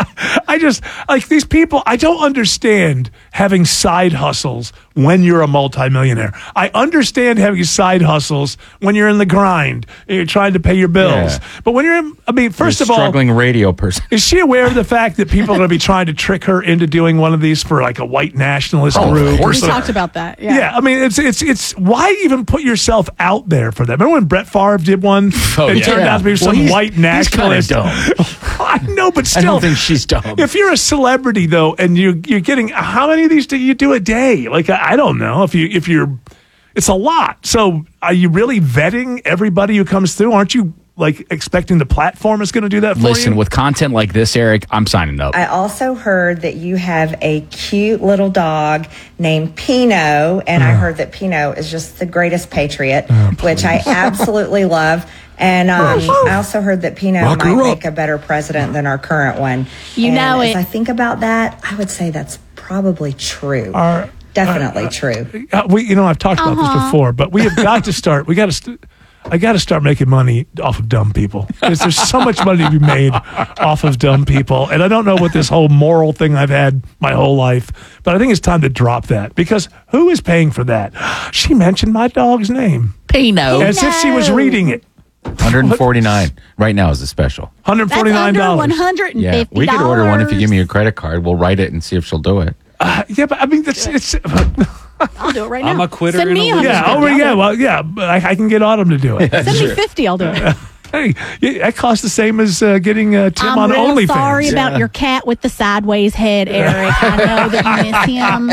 I just like these people. I don't understand having side hustles when you're a multimillionaire. I understand having side hustles when you're in the grind and you're trying to pay your bills. Yeah. But when you're, I mean, first You're of all, struggling radio person. is she aware of the fact that people are going to be trying to trick her into doing one of these for like a white nationalist Oh, of group? course or We so. talked about that. Yeah. Yeah, I mean, it's it's it's why even put yourself out there for that? Remember when Brett Favre did one? Oh, and yeah. turned out to be Well, some he's- white he's kinda nationalist. dumb. I know, but I still, don't think she's dumb. if you're a celebrity though, and you you're getting how many of these do you do a day? Like I, I don't know if you if you're, it's a lot. So are you really vetting everybody who comes through? Aren't you like expecting the platform is going to do that for Listen, you? with content like this, Eric, I'm signing up. I also heard that you have a cute little dog named Pino, and I heard that Pino is just the greatest patriot, which I absolutely love. And um, I also heard that Pino Rock her might up. make a better president than our current one. You and know as it. I think about that, I would say that's probably true. Are- Definitely true. Uh, we, you know, I've talked about this Uh-huh. before, but we have got to start. We got to. St- I got to start making money off of dumb people. Because there's so much money to be made off of dumb people, and I don't know what this whole moral thing I've had my whole life, but I think it's time to drop that because who is paying for that? She mentioned my dog's name, Pino. as if she was reading it. one forty-nine right now is the special. one hundred That's forty-nine under dollars. one hundred and Yeah, fifty. we could order one if you give me your credit card. We'll write it and see if she'll do it. Uh, yeah, but I mean, that's it's. I'll do it right now. I'm a quitter Send in me a one league. Yeah, hundred. oh yeah, well, yeah, but I, I can get Autumn to do it. Send me fifty. I'll do it. Hey, yeah, that costs the same as uh, getting uh, Tim I'm on real OnlyFans. sorry about your cat with the sideways head, Eric. I know that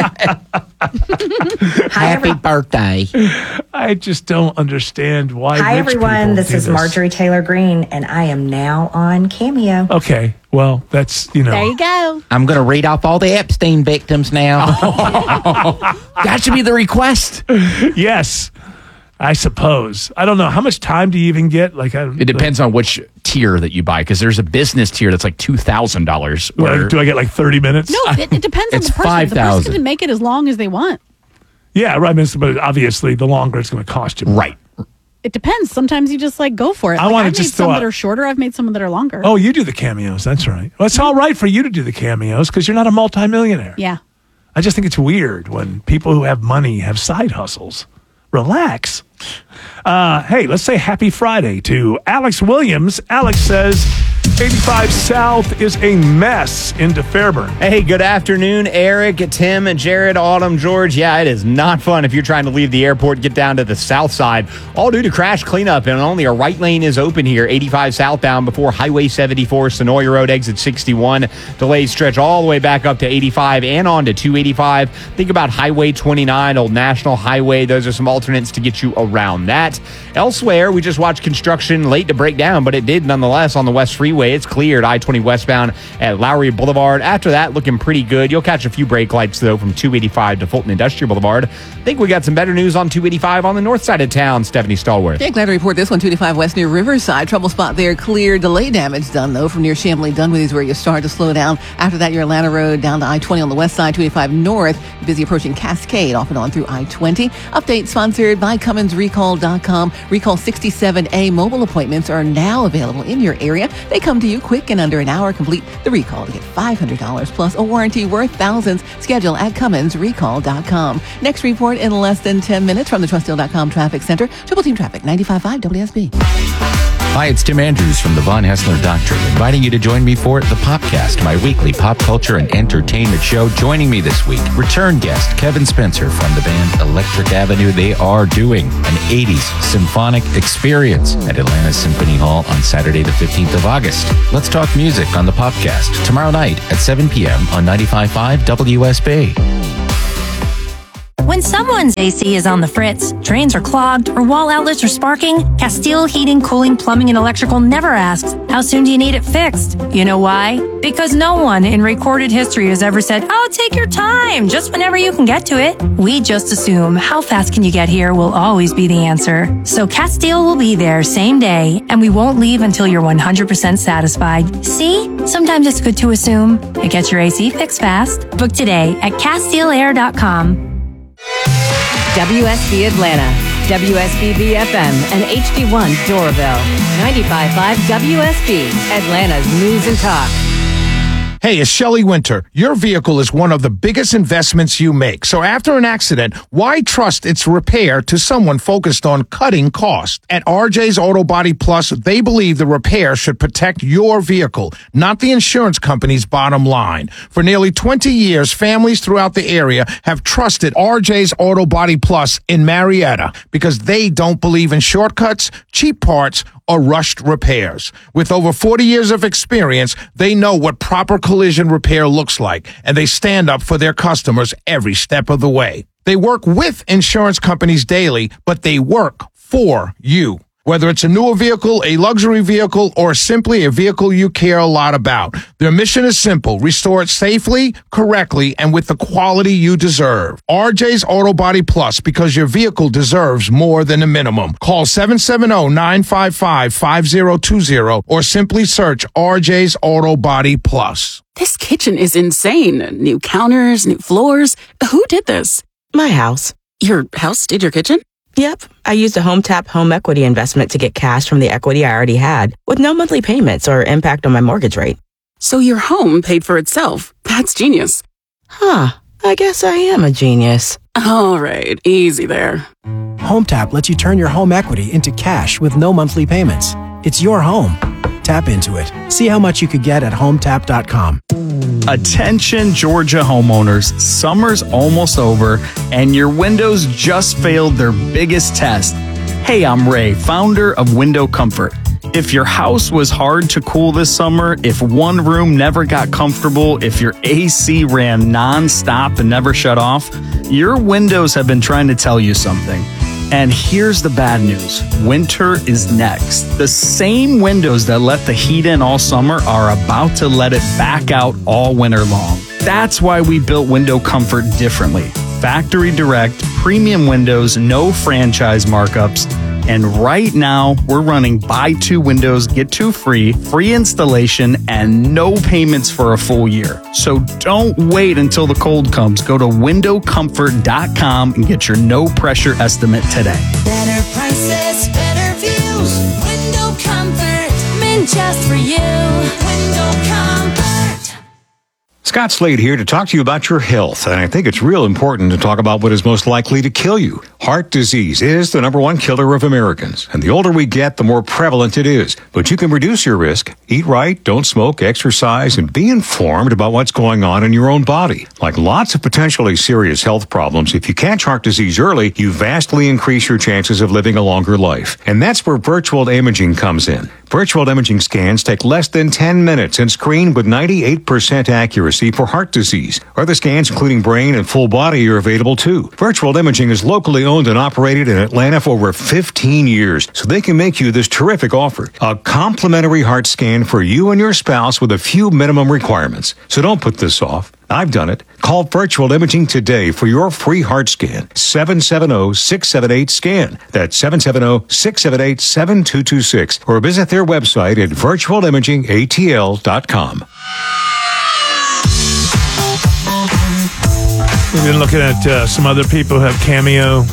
you miss him. Happy birthday. I just don't understand why. Hi, rich everyone. people This do is Marjorie Taylor Greene, and I am now on Cameo. Okay, well, that's, you know. There you go. I'm going to read off all the Epstein victims now. That should be the request. Yes, I suppose. I don't know. How much time do you even get? Like, I, It depends on which tier that you buy, because there's a business tier that's like two thousand dollars. Like, do I get like thirty minutes? No, it, it depends on It's the person. The person five thousand. can make it as long as they want. Yeah, right. Mister But obviously, the longer it's going to cost you. Right. It depends. Sometimes you just like go for it. I Like, wanna I've made just some throw that out- are shorter. I've made some that are longer. Oh, you do the cameos. That's right. Well, it's all right for you to do the cameos because you're not a multimillionaire. Yeah. I just think it's weird when people who have money have side hustles. Relax. Uh, hey, let's say happy Friday to Alex Williams. Alex says eighty-five South is a mess into Fairburn. Hey, good afternoon, Eric, Tim, and Jared, Autumn, George. Yeah, it is not fun if you're trying to leave the airport, get down to the south side, all due to crash cleanup, and only a right lane is open here, eighty-five southbound before Highway seventy-four, Sonoya Road, exit sixty-one. Delays stretch all the way back up to eighty-five and on to two eighty-five. Think about Highway twenty-nine, Old National Highway. Those are some alternates to get you around that. Elsewhere, we just watched construction late to break down, but it did nonetheless on the West Freeway. It's cleared I twenty westbound at Lowry Boulevard. After that, looking pretty good. You'll catch a few brake lights, though, from two eighty-five to Fulton Industrial Boulevard. I think we got some better news on two eighty-five on the north side of town. Stephanie Stallworth. Yeah, glad to report this one. two eighty-five West near Riverside. Trouble spot there. Clear. Delay damage done, though, from near Chamblee Dunwoody is where you start to slow down. After that, your Atlanta Road down to I twenty on the west side. two eighty-five north. Busy approaching Cascade off and on through I twenty. Update sponsored by Cummins Recall dot com. Recall sixty-seven A mobile appointments are now available in your area. They come come to you quick in under an hour. Complete the recall to get five hundred dollars plus a warranty worth thousands. Schedule at Cummins Recall dot com. Next report in less than ten minutes from the Trust Deal dot com Traffic Center. Triple Team Traffic, ninety-five point five W S B. Hi, it's Tim Andrews from the Von Hessler Doctrine, inviting you to join me for The Popcast, my weekly pop culture and entertainment show. Joining me this week, return guest Kevin Spencer from the band Electric Avenue. They are doing an eighties symphonic experience at Atlanta Symphony Hall on Saturday, the fifteenth of August. Let's talk music on The Popcast tomorrow night at seven p.m. on ninety-five point five W S B. When someone's A C is on the fritz, drains are clogged, or wall outlets are sparking, Castile Heating, Cooling, Plumbing, and Electrical never asks, how soon do you need it fixed? You know why? Because no one in recorded history has ever said, oh, take your time, just whenever you can get to it. We just assume how fast can you get here will always be the answer. So Castile will be there same day, and we won't leave until you're one hundred percent satisfied. See? Sometimes it's good to assume. It gets your A C fixed fast. Book today at Castile Air dot com. W S B Atlanta, W S B B F M, and H D one Doraville. ninety-five point five W S B, Atlanta's News and Talk. Hey, it's Shelley Winter. Your vehicle is one of the biggest investments you make. So after an accident, why trust its repair to someone focused on cutting costs? At R J's Auto Body Plus, they believe the repair should protect your vehicle, not the insurance company's bottom line. For nearly twenty years, families throughout the area have trusted R J's Auto Body Plus in Marietta because they don't believe in shortcuts, cheap parts, or rushed repairs. With over forty years of experience, they know what proper collision repair looks like, and they stand up for their customers every step of the way. They work with insurance companies daily, but they work for you. Whether it's a newer vehicle, a luxury vehicle, or simply a vehicle you care a lot about, their mission is simple: restore it safely, correctly, and with the quality you deserve. R J's Auto Body Plus, because your vehicle deserves more than a minimum. Call seven seven zero, nine five five, five zero two zero or simply search R J's Auto Body Plus. This kitchen is insane. New counters, new floors. Who did this? My house. Your house did your kitchen? Yep. I used a HomeTap home equity investment to get cash from the equity I already had with no monthly payments or impact on my mortgage rate. So your home paid for itself. That's genius. Huh. I guess I am a genius. All right. Easy there. HomeTap lets you turn your home equity into cash with no monthly payments. It's your home. Tap into it. See how much you could get at home tap dot com. Attention Georgia homeowners, summer's almost over and your windows just failed their biggest test. Hey, I'm Ray, founder of Window Comfort. If your house was hard to cool this summer, if one room never got comfortable, if your A C ran non-stop and never shut off, your windows have been trying to tell you something. And here's the bad news. Winter is next. The same windows that let the heat in all summer are about to let it back out all winter long. That's why we built Window Comfort differently. Factory direct, premium windows, no franchise markups. And right now, we're running buy two windows, get two free, free installation, and no payments for a full year. So don't wait until the cold comes. Go to window comfort dot com and get your no pressure estimate today. Better prices, better views. Window Comfort, meant just for you. Window Comfort. Scott Slade here to talk to you about your health, and I think it's real important to talk about what is most likely to kill you. Heart disease is the number one killer of Americans, and the older we get, the more prevalent it is. But you can reduce your risk. Eat right, don't smoke, exercise, and be informed about what's going on in your own body. Like lots of potentially serious health problems, if you catch heart disease early, you vastly increase your chances of living a longer life. And that's where virtual imaging comes in. Virtual imaging scans take less than ten minutes and screen with ninety-eight percent accuracy for heart disease. Other scans, including brain and full body, are available too. Virtual imaging is locally owned and operated in Atlanta for over fifteen years, so they can make you this terrific offer. A complimentary heart scan for you and your spouse with a few minimum requirements. So don't put this off. I've done it. Call Virtual Imaging today for your free heart scan. seven seven zero, six seven eight, SCAN. That's seven seven zero, six seven eight, seven two two six. Or visit their website at virtual imaging A T L dot com. We've been looking at uh, some other people who have cameo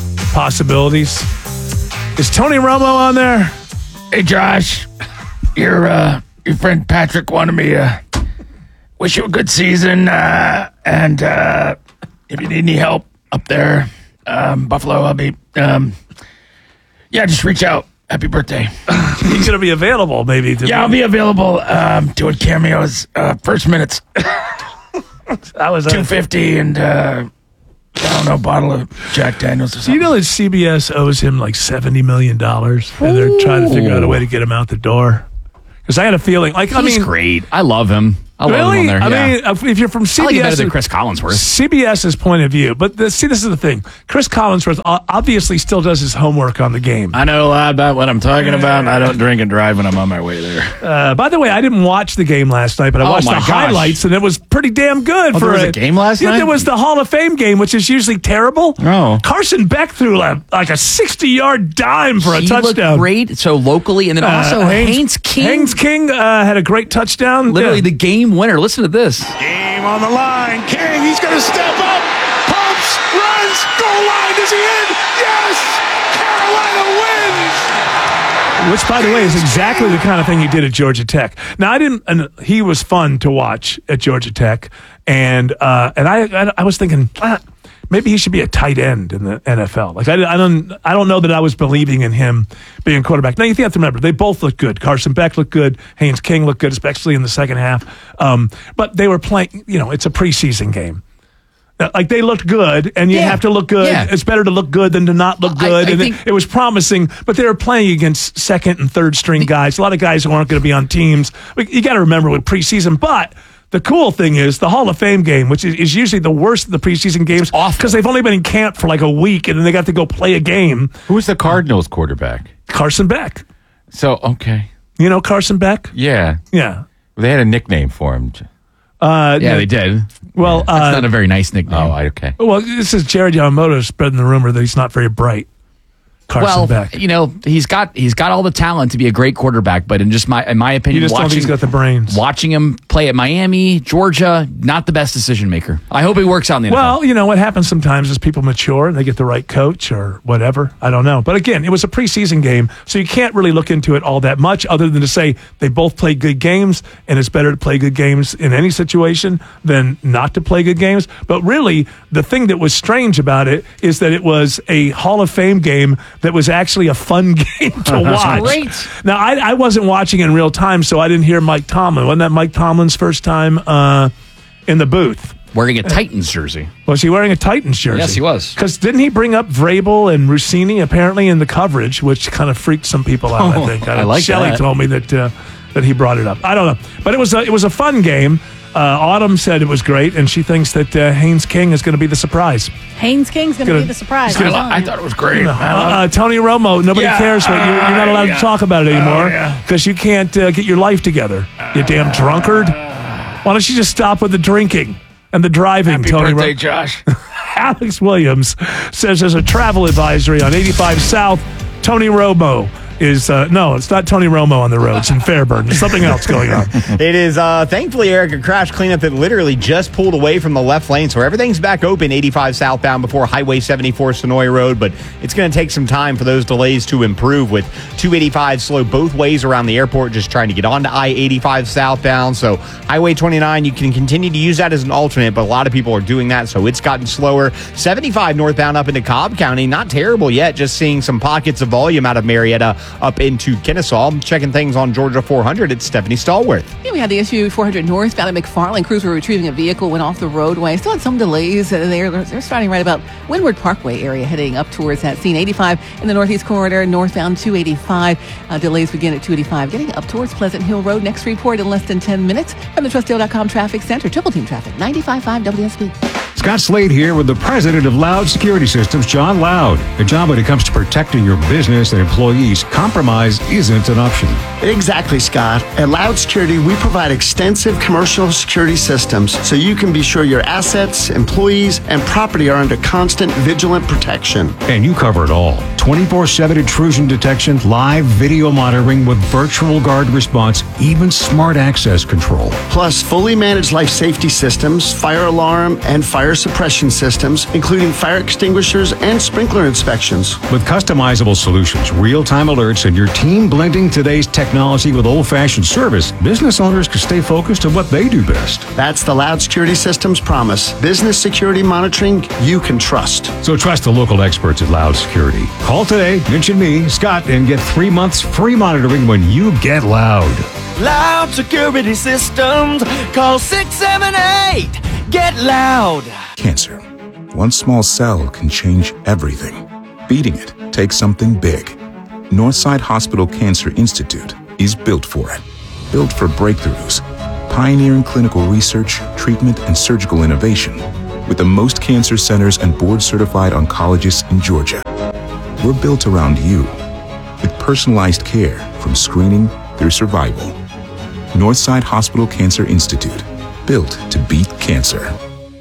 possibilities. Is Tony Romo on there? Hey, Josh, you're uh, your friend Patrick wanted me to wish you a good season. Uh, and uh, if you need any help up there, um, Buffalo, I'll be. Um, yeah, just reach out. Happy birthday. He's going to be available, maybe. To yeah, I'll be available um, doing cameos. Uh, first minutes. I was two fifty and uh, I don't know, a bottle of Jack Daniels or Do something. you know that C B S owes him like seventy million dollars? And they're trying to figure out a way to get him out the door. Because I had a feeling, like, I He's mean, great. I love him. I love really? him on there. I yeah. mean, if you're from C B S, I like it better than Chris Collinsworth. CBS's point of view, but the, see, this is the thing. Chris Collinsworth o- obviously still does his homework on the game. I know a lot about what I'm talking about. I don't drink and drive when I'm on my way there. Uh, by the way, I didn't watch the game last night, but I Oh, watched the my gosh. highlights, and it was pretty damn good. Oh, for there was a game last yeah, night? There was the Hall of Fame game, which is usually terrible. Oh. Carson Beck threw a, like a sixty-yard dime for a He touchdown. looked great. So locally, and then also Uh, Haynes, King. Haynes King uh, had a great touchdown. Literally Yeah. the game winner. Listen to this. Game on the line. King, he's going to step up. Pumps, runs, goal line. Is he in? Yes! Carolina wins! Which, by the way, is exactly the kind of thing he did at Georgia Tech. Now, I didn't. And he was fun to watch at Georgia Tech, and uh, and I, I I was thinking ah, maybe he should be a tight end in the N F L. Like I, I don't I don't know that I was believing in him being a quarterback. Now you have to remember they both looked good. Carson Beck looked good. Haynes King looked good, especially in the second half. Um, but they were playing. You know, it's a preseason game. Like they looked good, and you Yeah. have to look good. Yeah. It's better to look good than to not look I- good. I and think- it, it was promising, but they were playing against second and third string guys. A lot of guys who aren't going to be on teams. You got to remember with preseason. But the cool thing is the Hall of Fame game, which is, is usually the worst of the preseason games, because they've only been in camp for like a week, and then they got to go play a game. Who's the Cardinals quarterback? Carson Beck. So, okay. You know Carson Beck? Yeah. Yeah. They had a nickname for him. Uh, Yeah, they did. Well, That's uh, not a very nice nickname. Oh, okay. well, this is Jared Yamamoto spreading the rumor that he's not very bright. Carson well, Beck. you know, he's got he's got all the talent to be a great quarterback, but in just my in my opinion, You just don't watching think he's got the brains. watching him play at Miami, Georgia, not the best decision maker. I hope he works out in the N F L. Well, you know, what happens sometimes is people mature and they get the right coach or whatever. I don't know. But again, it was a preseason game, so you can't really look into it all that much other than to say they both played good games, and it's better to play good games in any situation than not to play good games. But really, the thing that was strange about it is that it was a Hall of Fame game that was actually a fun game to watch. Great. Now, I, I wasn't watching in real time, so I didn't hear Mike Tomlin. Wasn't that Mike Tomlin's first time uh, in the booth? Wearing a Titans jersey. Was he wearing a Titans jersey? Yes, he was. Because didn't he bring up Vrabel and Rossini apparently in the coverage, which kind of freaked some people out, Oh, I think. I like Shelley that. told me that uh, that he brought it up. I don't know. But it was a, it was a fun game. Uh, Autumn said it was great, and she thinks that uh, Haynes King is going to be the surprise. Haynes King's going to Gonna- be the surprise. he's gonna- I'm telling I you. thought it was great. Uh, uh, Tony Romo, nobody Yeah, cares. What, you're, you're not allowed yeah. to talk about it anymore yeah. because you can't uh, get your life together. You damn drunkard. Why don't you just stop with the drinking and the driving, Happy Tony birthday, Romo? Josh. Alex Williams says there's a travel advisory on eighty-five South. Tony Romo is, uh, no, it's not Tony Romo on the roads in Fairburn. There's something else going on. It is, uh, thankfully, Eric, a crash cleanup that literally just pulled away from the left lane. So everything's back open eighty-five southbound before Highway seventy-four Sonoy Road. But it's going to take some time for those delays to improve with two eighty-five slow both ways around the airport, just trying to get onto I eighty-five southbound. So Highway twenty-nine, you can continue to use that as an alternate, but a lot of people are doing that. So it's gotten slower. seventy-five northbound up into Cobb County, not terrible yet. Just seeing some pockets of volume out of Marietta up into Kennesaw. Checking things on Georgia four hundred. It's Stephanie Stallworth. Yeah, we had the issue four hundred northbound at McFarland. Crews were retrieving a vehicle, went off the roadway. Still had some delays. Uh, They're, they're starting right about Windward Parkway area, heading up towards that scene. eighty-five in the northeast corridor, northbound two eighty-five. Uh, delays begin at two eighty-five, getting up towards Pleasant Hill Road. Next report in less than ten minutes from the Trustdale dot com Traffic Center. Triple Team Traffic, ninety-five point five W S B. Scott Slade here with the president of Loud Security Systems, John Loud. Good job when it comes to protecting your business and employees. Compromise isn't an option. Exactly, Scott. At Loud Security, we provide extensive commercial security systems so you can be sure your assets, employees, and property are under constant vigilant protection. And you cover it all. twenty-four seven intrusion detection, live video monitoring with virtual guard response, even smart access control. Plus, fully managed life safety systems, fire alarm, and fire suppression systems, including fire extinguishers and sprinkler inspections. With customizable solutions, real-time alerts, and your team blending today's technology with old-fashioned service, business owners can stay focused on what they do best. That's the Loud Security Systems promise. Business security monitoring you can trust. So trust the local experts at Loud Security. Call today, mention me, Scott, and get three months free monitoring when you get loud. Loud Security Systems. Call six seven eight. Get loud. Cancer. One small cell can change everything. Beating it takes something big. Northside Hospital Cancer Institute is built for it. Built for breakthroughs. Pioneering clinical research, treatment, and surgical innovation. With the most cancer centers and board-certified oncologists in Georgia. We're built around you. With personalized care from screening through survival. Northside Hospital Cancer Institute. Built to beat cancer.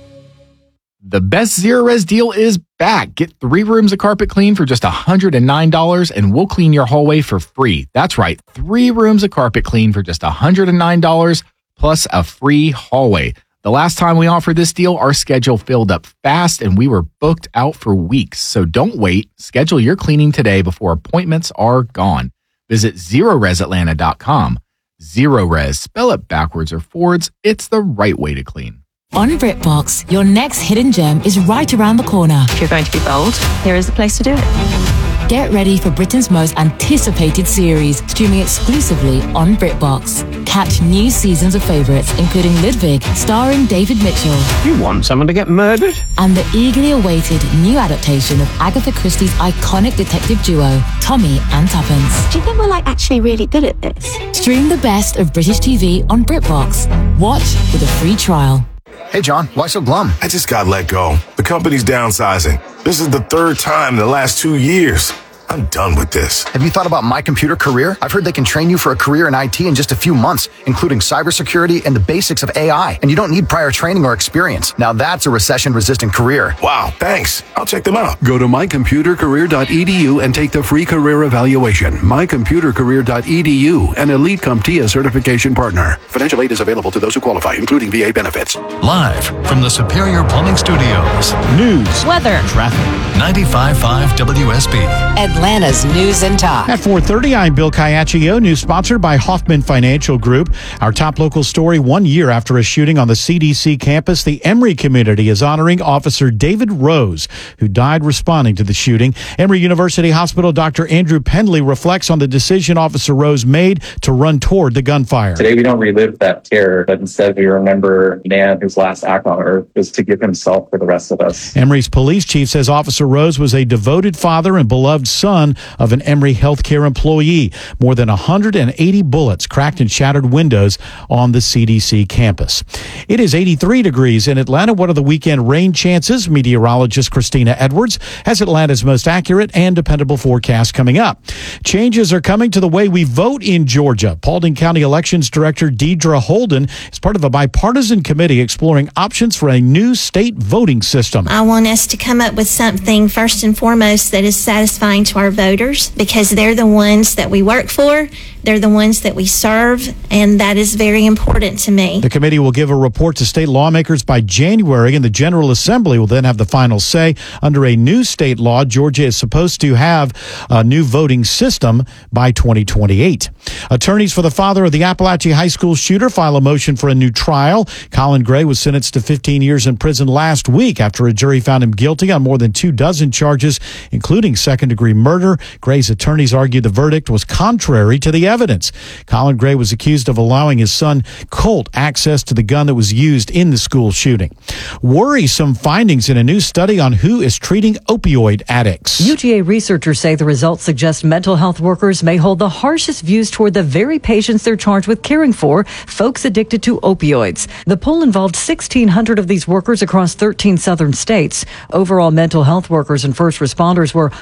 The best Zero Res deal is back. Get three rooms of carpet clean for just one hundred nine dollars and we'll clean your hallway for free. That's right, three rooms of carpet clean for just one hundred nine dollars plus a free hallway. The last time we offered this deal, our schedule filled up fast and we were booked out for weeks. So don't wait. Schedule your cleaning today before appointments are gone. Visit zero res atlanta dot com. Zero Res, spell it backwards or forwards. It's the right way to clean. On BritBox, your next hidden gem is right around the corner. If you're going to be bold, here is the place to do it. Get ready for Britain's most anticipated series, streaming exclusively on BritBox. Catch new seasons of favourites, including Ludwig, starring David Mitchell. You want someone to get murdered? And the eagerly awaited new adaptation of Agatha Christie's iconic detective duo, Tommy and Tuppence. Do you think we're like actually really good at this? Stream the best of British T V on BritBox. Watch with a free trial. Hey, John, why so glum? I just got let go. The company's downsizing. This is the third time in the last two years. I'm done with this. Have you thought about My Computer Career? I've heard they can train you for a career in I T in just a few months, including cybersecurity and the basics of A I. And you don't need prior training or experience. Now that's a recession-resistant career. Wow, thanks. I'll check them out. Go to my computer career dot e d u and take the free career evaluation. my computer career dot e d u, an Elite CompTIA certification partner. Financial aid is available to those who qualify, including V A benefits. Live from the Superior Plumbing Studios. News. Weather. Traffic. ninety-five point five W S B. Atlanta's News and Talk. At four thirty, I'm Bill Caiaccio, news sponsored by Hoffman Financial Group. Our top local story, one year after a shooting on the C D C campus, the Emory community is honoring Officer David Rose, who died responding to the shooting. Emory University Hospital Doctor Andrew Pendley reflects on the decision Officer Rose made to run toward the gunfire. Today, we don't relive that terror, but instead we remember a man whose last act on earth was to give himself for the rest of us. Emory's police chief says Officer Rose was a devoted father and beloved son of an Emory healthcare employee. More than one hundred eighty bullets cracked and shattered windows on the C D C campus. It is eighty-three degrees in Atlanta. What are the weekend rain chances? Meteorologist Christina Edwards has Atlanta's most accurate and dependable forecast coming up. Changes are coming to the way we vote in Georgia. Paulding County Elections Director Deidre Holden is part of a bipartisan committee exploring options for a new state voting system. I want us to come up with something first and foremost that is satisfying to our voters, because they're the ones that we work for, they're the ones that we serve, and that is very important to me. The committee will give a report to state lawmakers by January, and the General Assembly will then have the final say. Under a new state law, Georgia is supposed to have a new voting system by twenty twenty-eight. Attorneys for the father of the Appalachia High School shooter file a motion for a new trial. Colin Gray was sentenced to fifteen years in prison last week after a jury found him guilty on more than two dozen charges, including second-degree murder. Gray's attorneys argued the verdict was contrary to the evidence. Colin Gray was accused of allowing his son Colt access to the gun that was used in the school shooting. Worrisome findings in a new study on who is treating opioid addicts. U G A researchers say the results suggest mental health workers may hold the harshest views toward the very patients they're charged with caring for, folks addicted to opioids. The poll involved sixteen hundred of these workers across thirteen southern states. Overall, mental health workers and first responders were more likely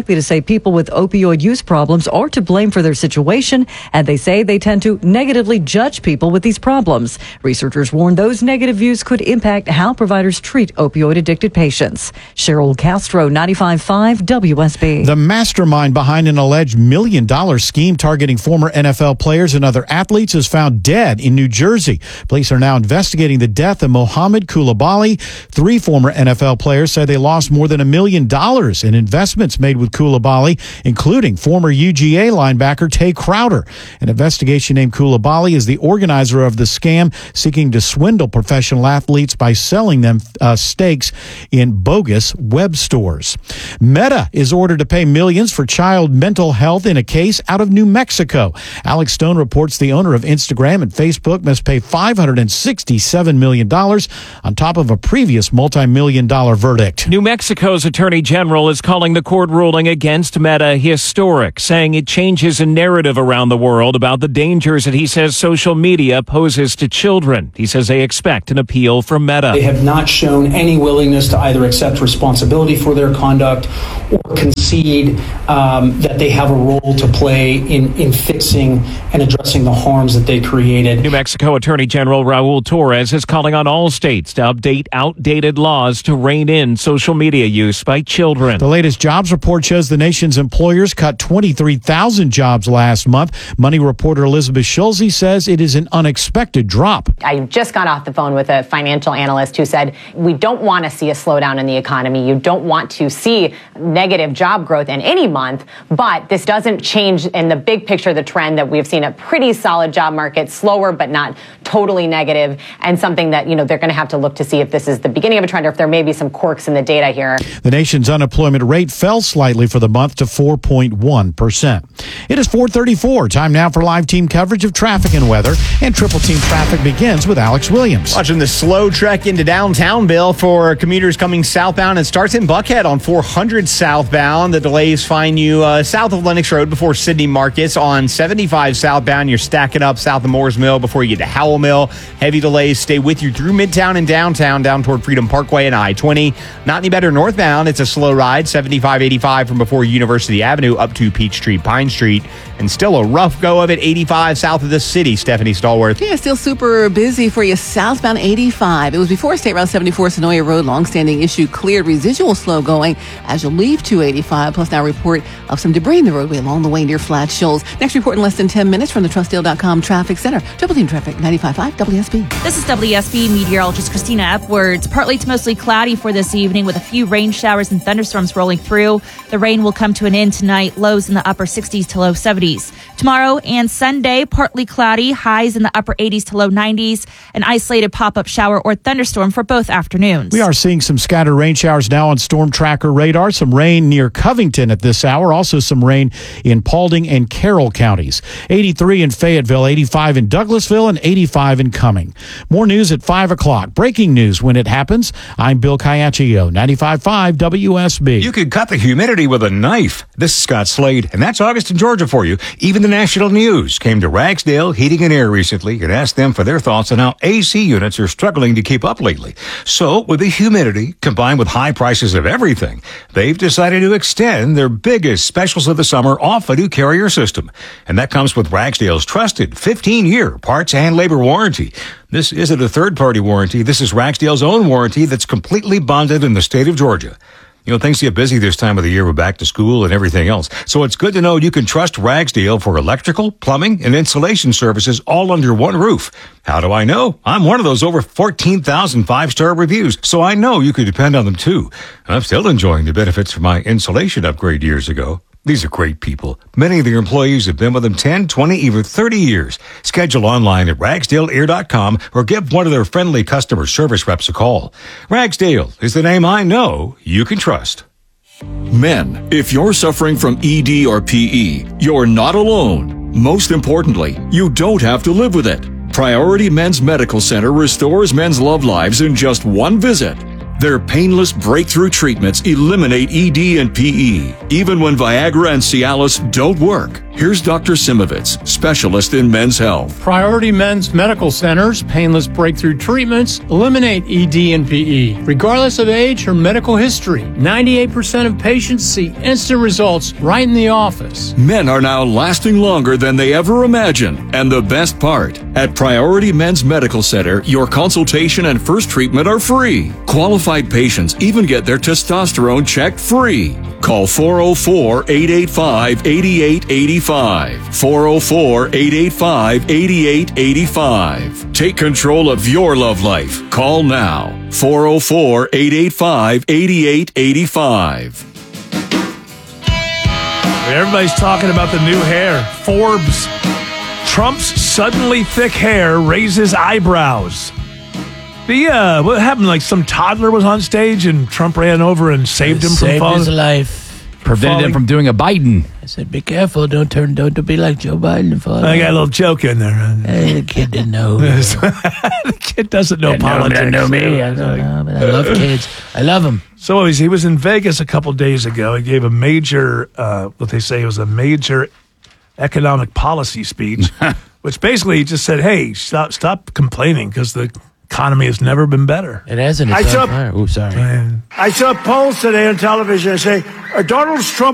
likely to say people with opioid use problems are to blame for their situation, and they say they tend to negatively judge people with these problems. Researchers warn those negative views could impact how providers treat opioid-addicted patients. Cheryl Castro, ninety-five point five W S B. The mastermind behind an alleged million-dollar scheme targeting former N F L players and other athletes is found dead in New Jersey. Police are now investigating the death of Mohamed Koulibaly. Three former N F L players say they lost more than a million dollars in investments made with Koulibaly, including former U G A linebacker Tay Crowder. An investigation named Koulibaly as the organizer of the scam, seeking to swindle professional athletes by selling them uh, stakes in bogus web stores. Meta is ordered to pay millions for child mental health in a case out of New Mexico. Alex Stone reports the owner of Instagram and Facebook must pay five hundred sixty-seven million dollars on top of a previous multi-million dollar verdict. New Mexico's Attorney General is calling the court ruling against Meta historic, saying it changes a narrative around the world about the dangers that he says social media poses to children. He says they expect an appeal from Meta. They have not shown any willingness to either accept responsibility for their conduct or concede um, that they have a role to play in, in fixing and addressing the harms that they created. New Mexico Attorney General Raul Torres is calling on all states to update outdated laws to rein in social media use by children. The latest jobs report shows the nation's employers cut twenty-three thousand jobs last month. Money reporter Elizabeth Schulze says it is an unexpected drop. I just got off the phone with a financial analyst who said, we don't want to see a slowdown in the economy. You don't want to see negative job growth in any month, but this doesn't change in the big picture the trend that we've seen a pretty solid job market, slower but not totally negative, and something that, you know, they're going to have to look to see if this is the beginning of a trend or if there may be some quirks in the data here. The nation's unemployment rate fell slightly for the month to four point one percent. It is four thirty-four. Time now for live team coverage of traffic and weather. And Triple Team Traffic begins with Alex Williams. Watching the slow trek into downtown, Bill, for commuters coming southbound. It starts in Buckhead on four hundred southbound. The delays find you uh, south of Lennox Road before Sydney Marcus. On seventy-five southbound, you're stacking up south of Moores Mill before you get to Howell Mill. Heavy delays stay with you through Midtown and downtown, down toward Freedom Parkway and I twenty. Not any better northbound. It's a slow ride, seventy-five eighty-five from before University Avenue up to Peachtree, Pine Street. And still a rough go of it, eighty-five south of the city. Stephanie Stallworth. Yeah, still super busy for you southbound eighty-five. It was before State Route seventy-four, Sonoya Road, longstanding issue cleared, residual slow going as you leave two eighty-five. Plus now report of some debris in the roadway along the way near Flat Shoals. Next report in less than ten minutes from the Trustdale dot com Traffic Center. Triple Team Traffic, ninety-five point five W S B. This is W S B meteorologist Christina Epwards. Partly to mostly cloudy for this evening with a few rain showers and thunderstorms rolling through. The rain will come to an end tonight. Lows in the upper sixties to low seventies. Tomorrow and Sunday, partly cloudy. Highs in the upper eighties to low nineties. An isolated pop-up shower or thunderstorm for both afternoons. We are seeing some scattered rain showers now on Storm Tracker radar. Some rain near Covington at this hour. Also some rain in Paulding and Carroll counties. eighty-three in Fayetteville, eighty-five in Douglasville, and eighty-five in Cumming. More news at five o'clock. Breaking news when it happens. I'm Bill Caiaccio, ninety-five point five W S B. You could cut the humidity with a knife. This is Scott Slade, and that's Augustin, Georgia for you. Even the national news came to Ragsdale Heating and Air recently and asked them for their thoughts on how A C units are struggling to keep up lately. So, with the humidity combined with high prices of everything, they've decided to extend their biggest specials of the summer off a new Carrier system. And that comes with Ragsdale's trusted fifteen-year parts and labor warranty. This isn't a third-party warranty. This is Ragsdale's own warranty that's completely bonded in the state of Georgia. You know, things get busy this time of the year with back to school and everything else. So it's good to know you can trust Ragsdale for electrical, plumbing, and insulation services all under one roof. How do I know? I'm one of those over fourteen thousand five-star reviews, so I know you can depend on them too. I'm still enjoying the benefits from my insulation upgrade years ago. These are great people. Many of their employees have been with them ten, twenty, even thirty years. Schedule online at ragsdale air dot com or give one of their friendly customer service reps a call. Ragsdale is the name I know you can trust. Men, if you're suffering from E D or P E, you're not alone. Most importantly, you don't have to live with it. Priority Men's Medical Center restores men's love lives in just one visit. Their painless breakthrough treatments eliminate E D and P E, even when Viagra and Cialis don't work. Here's Doctor Simovitz, specialist in men's health. Priority Men's Medical Center's painless breakthrough treatments eliminate E D and P E, regardless of age or medical history. ninety-eight percent of patients see instant results right in the office. Men are now lasting longer than they ever imagined. And the best part, at Priority Men's Medical Center, your consultation and first treatment are free. Qualified patients even get their testosterone checked free. Call four oh four, eight eight five, eight eight eight five. four oh four, eight eight five, eight eight eight five. Take control of your love life. Call now. four oh four, eight eight five, eight eight eight five. Everybody's talking about the new hair. Forbes. Trump's suddenly thick hair raises eyebrows. The uh, what happened? Like some toddler was on stage and Trump ran over and saved him from Saved falling. his life. Prevented falling. him from doing a Biden. I said, be careful. Don't turn, don't be like Joe Biden. Fall I got a little joke in there. Hey, the kid didn't know. The kid doesn't know Didn't know, politics. didn't know me. I don't know, but I love kids. I love them. So anyways, he was in Vegas a couple days ago. He gave a major, uh, what they say was a major economic policy speech, which basically he just said, hey, stop stop complaining because the economy has never been better. It hasn't. It's I on saw- fire. Oh, sorry. I saw polls today on television that say, are Donald Trump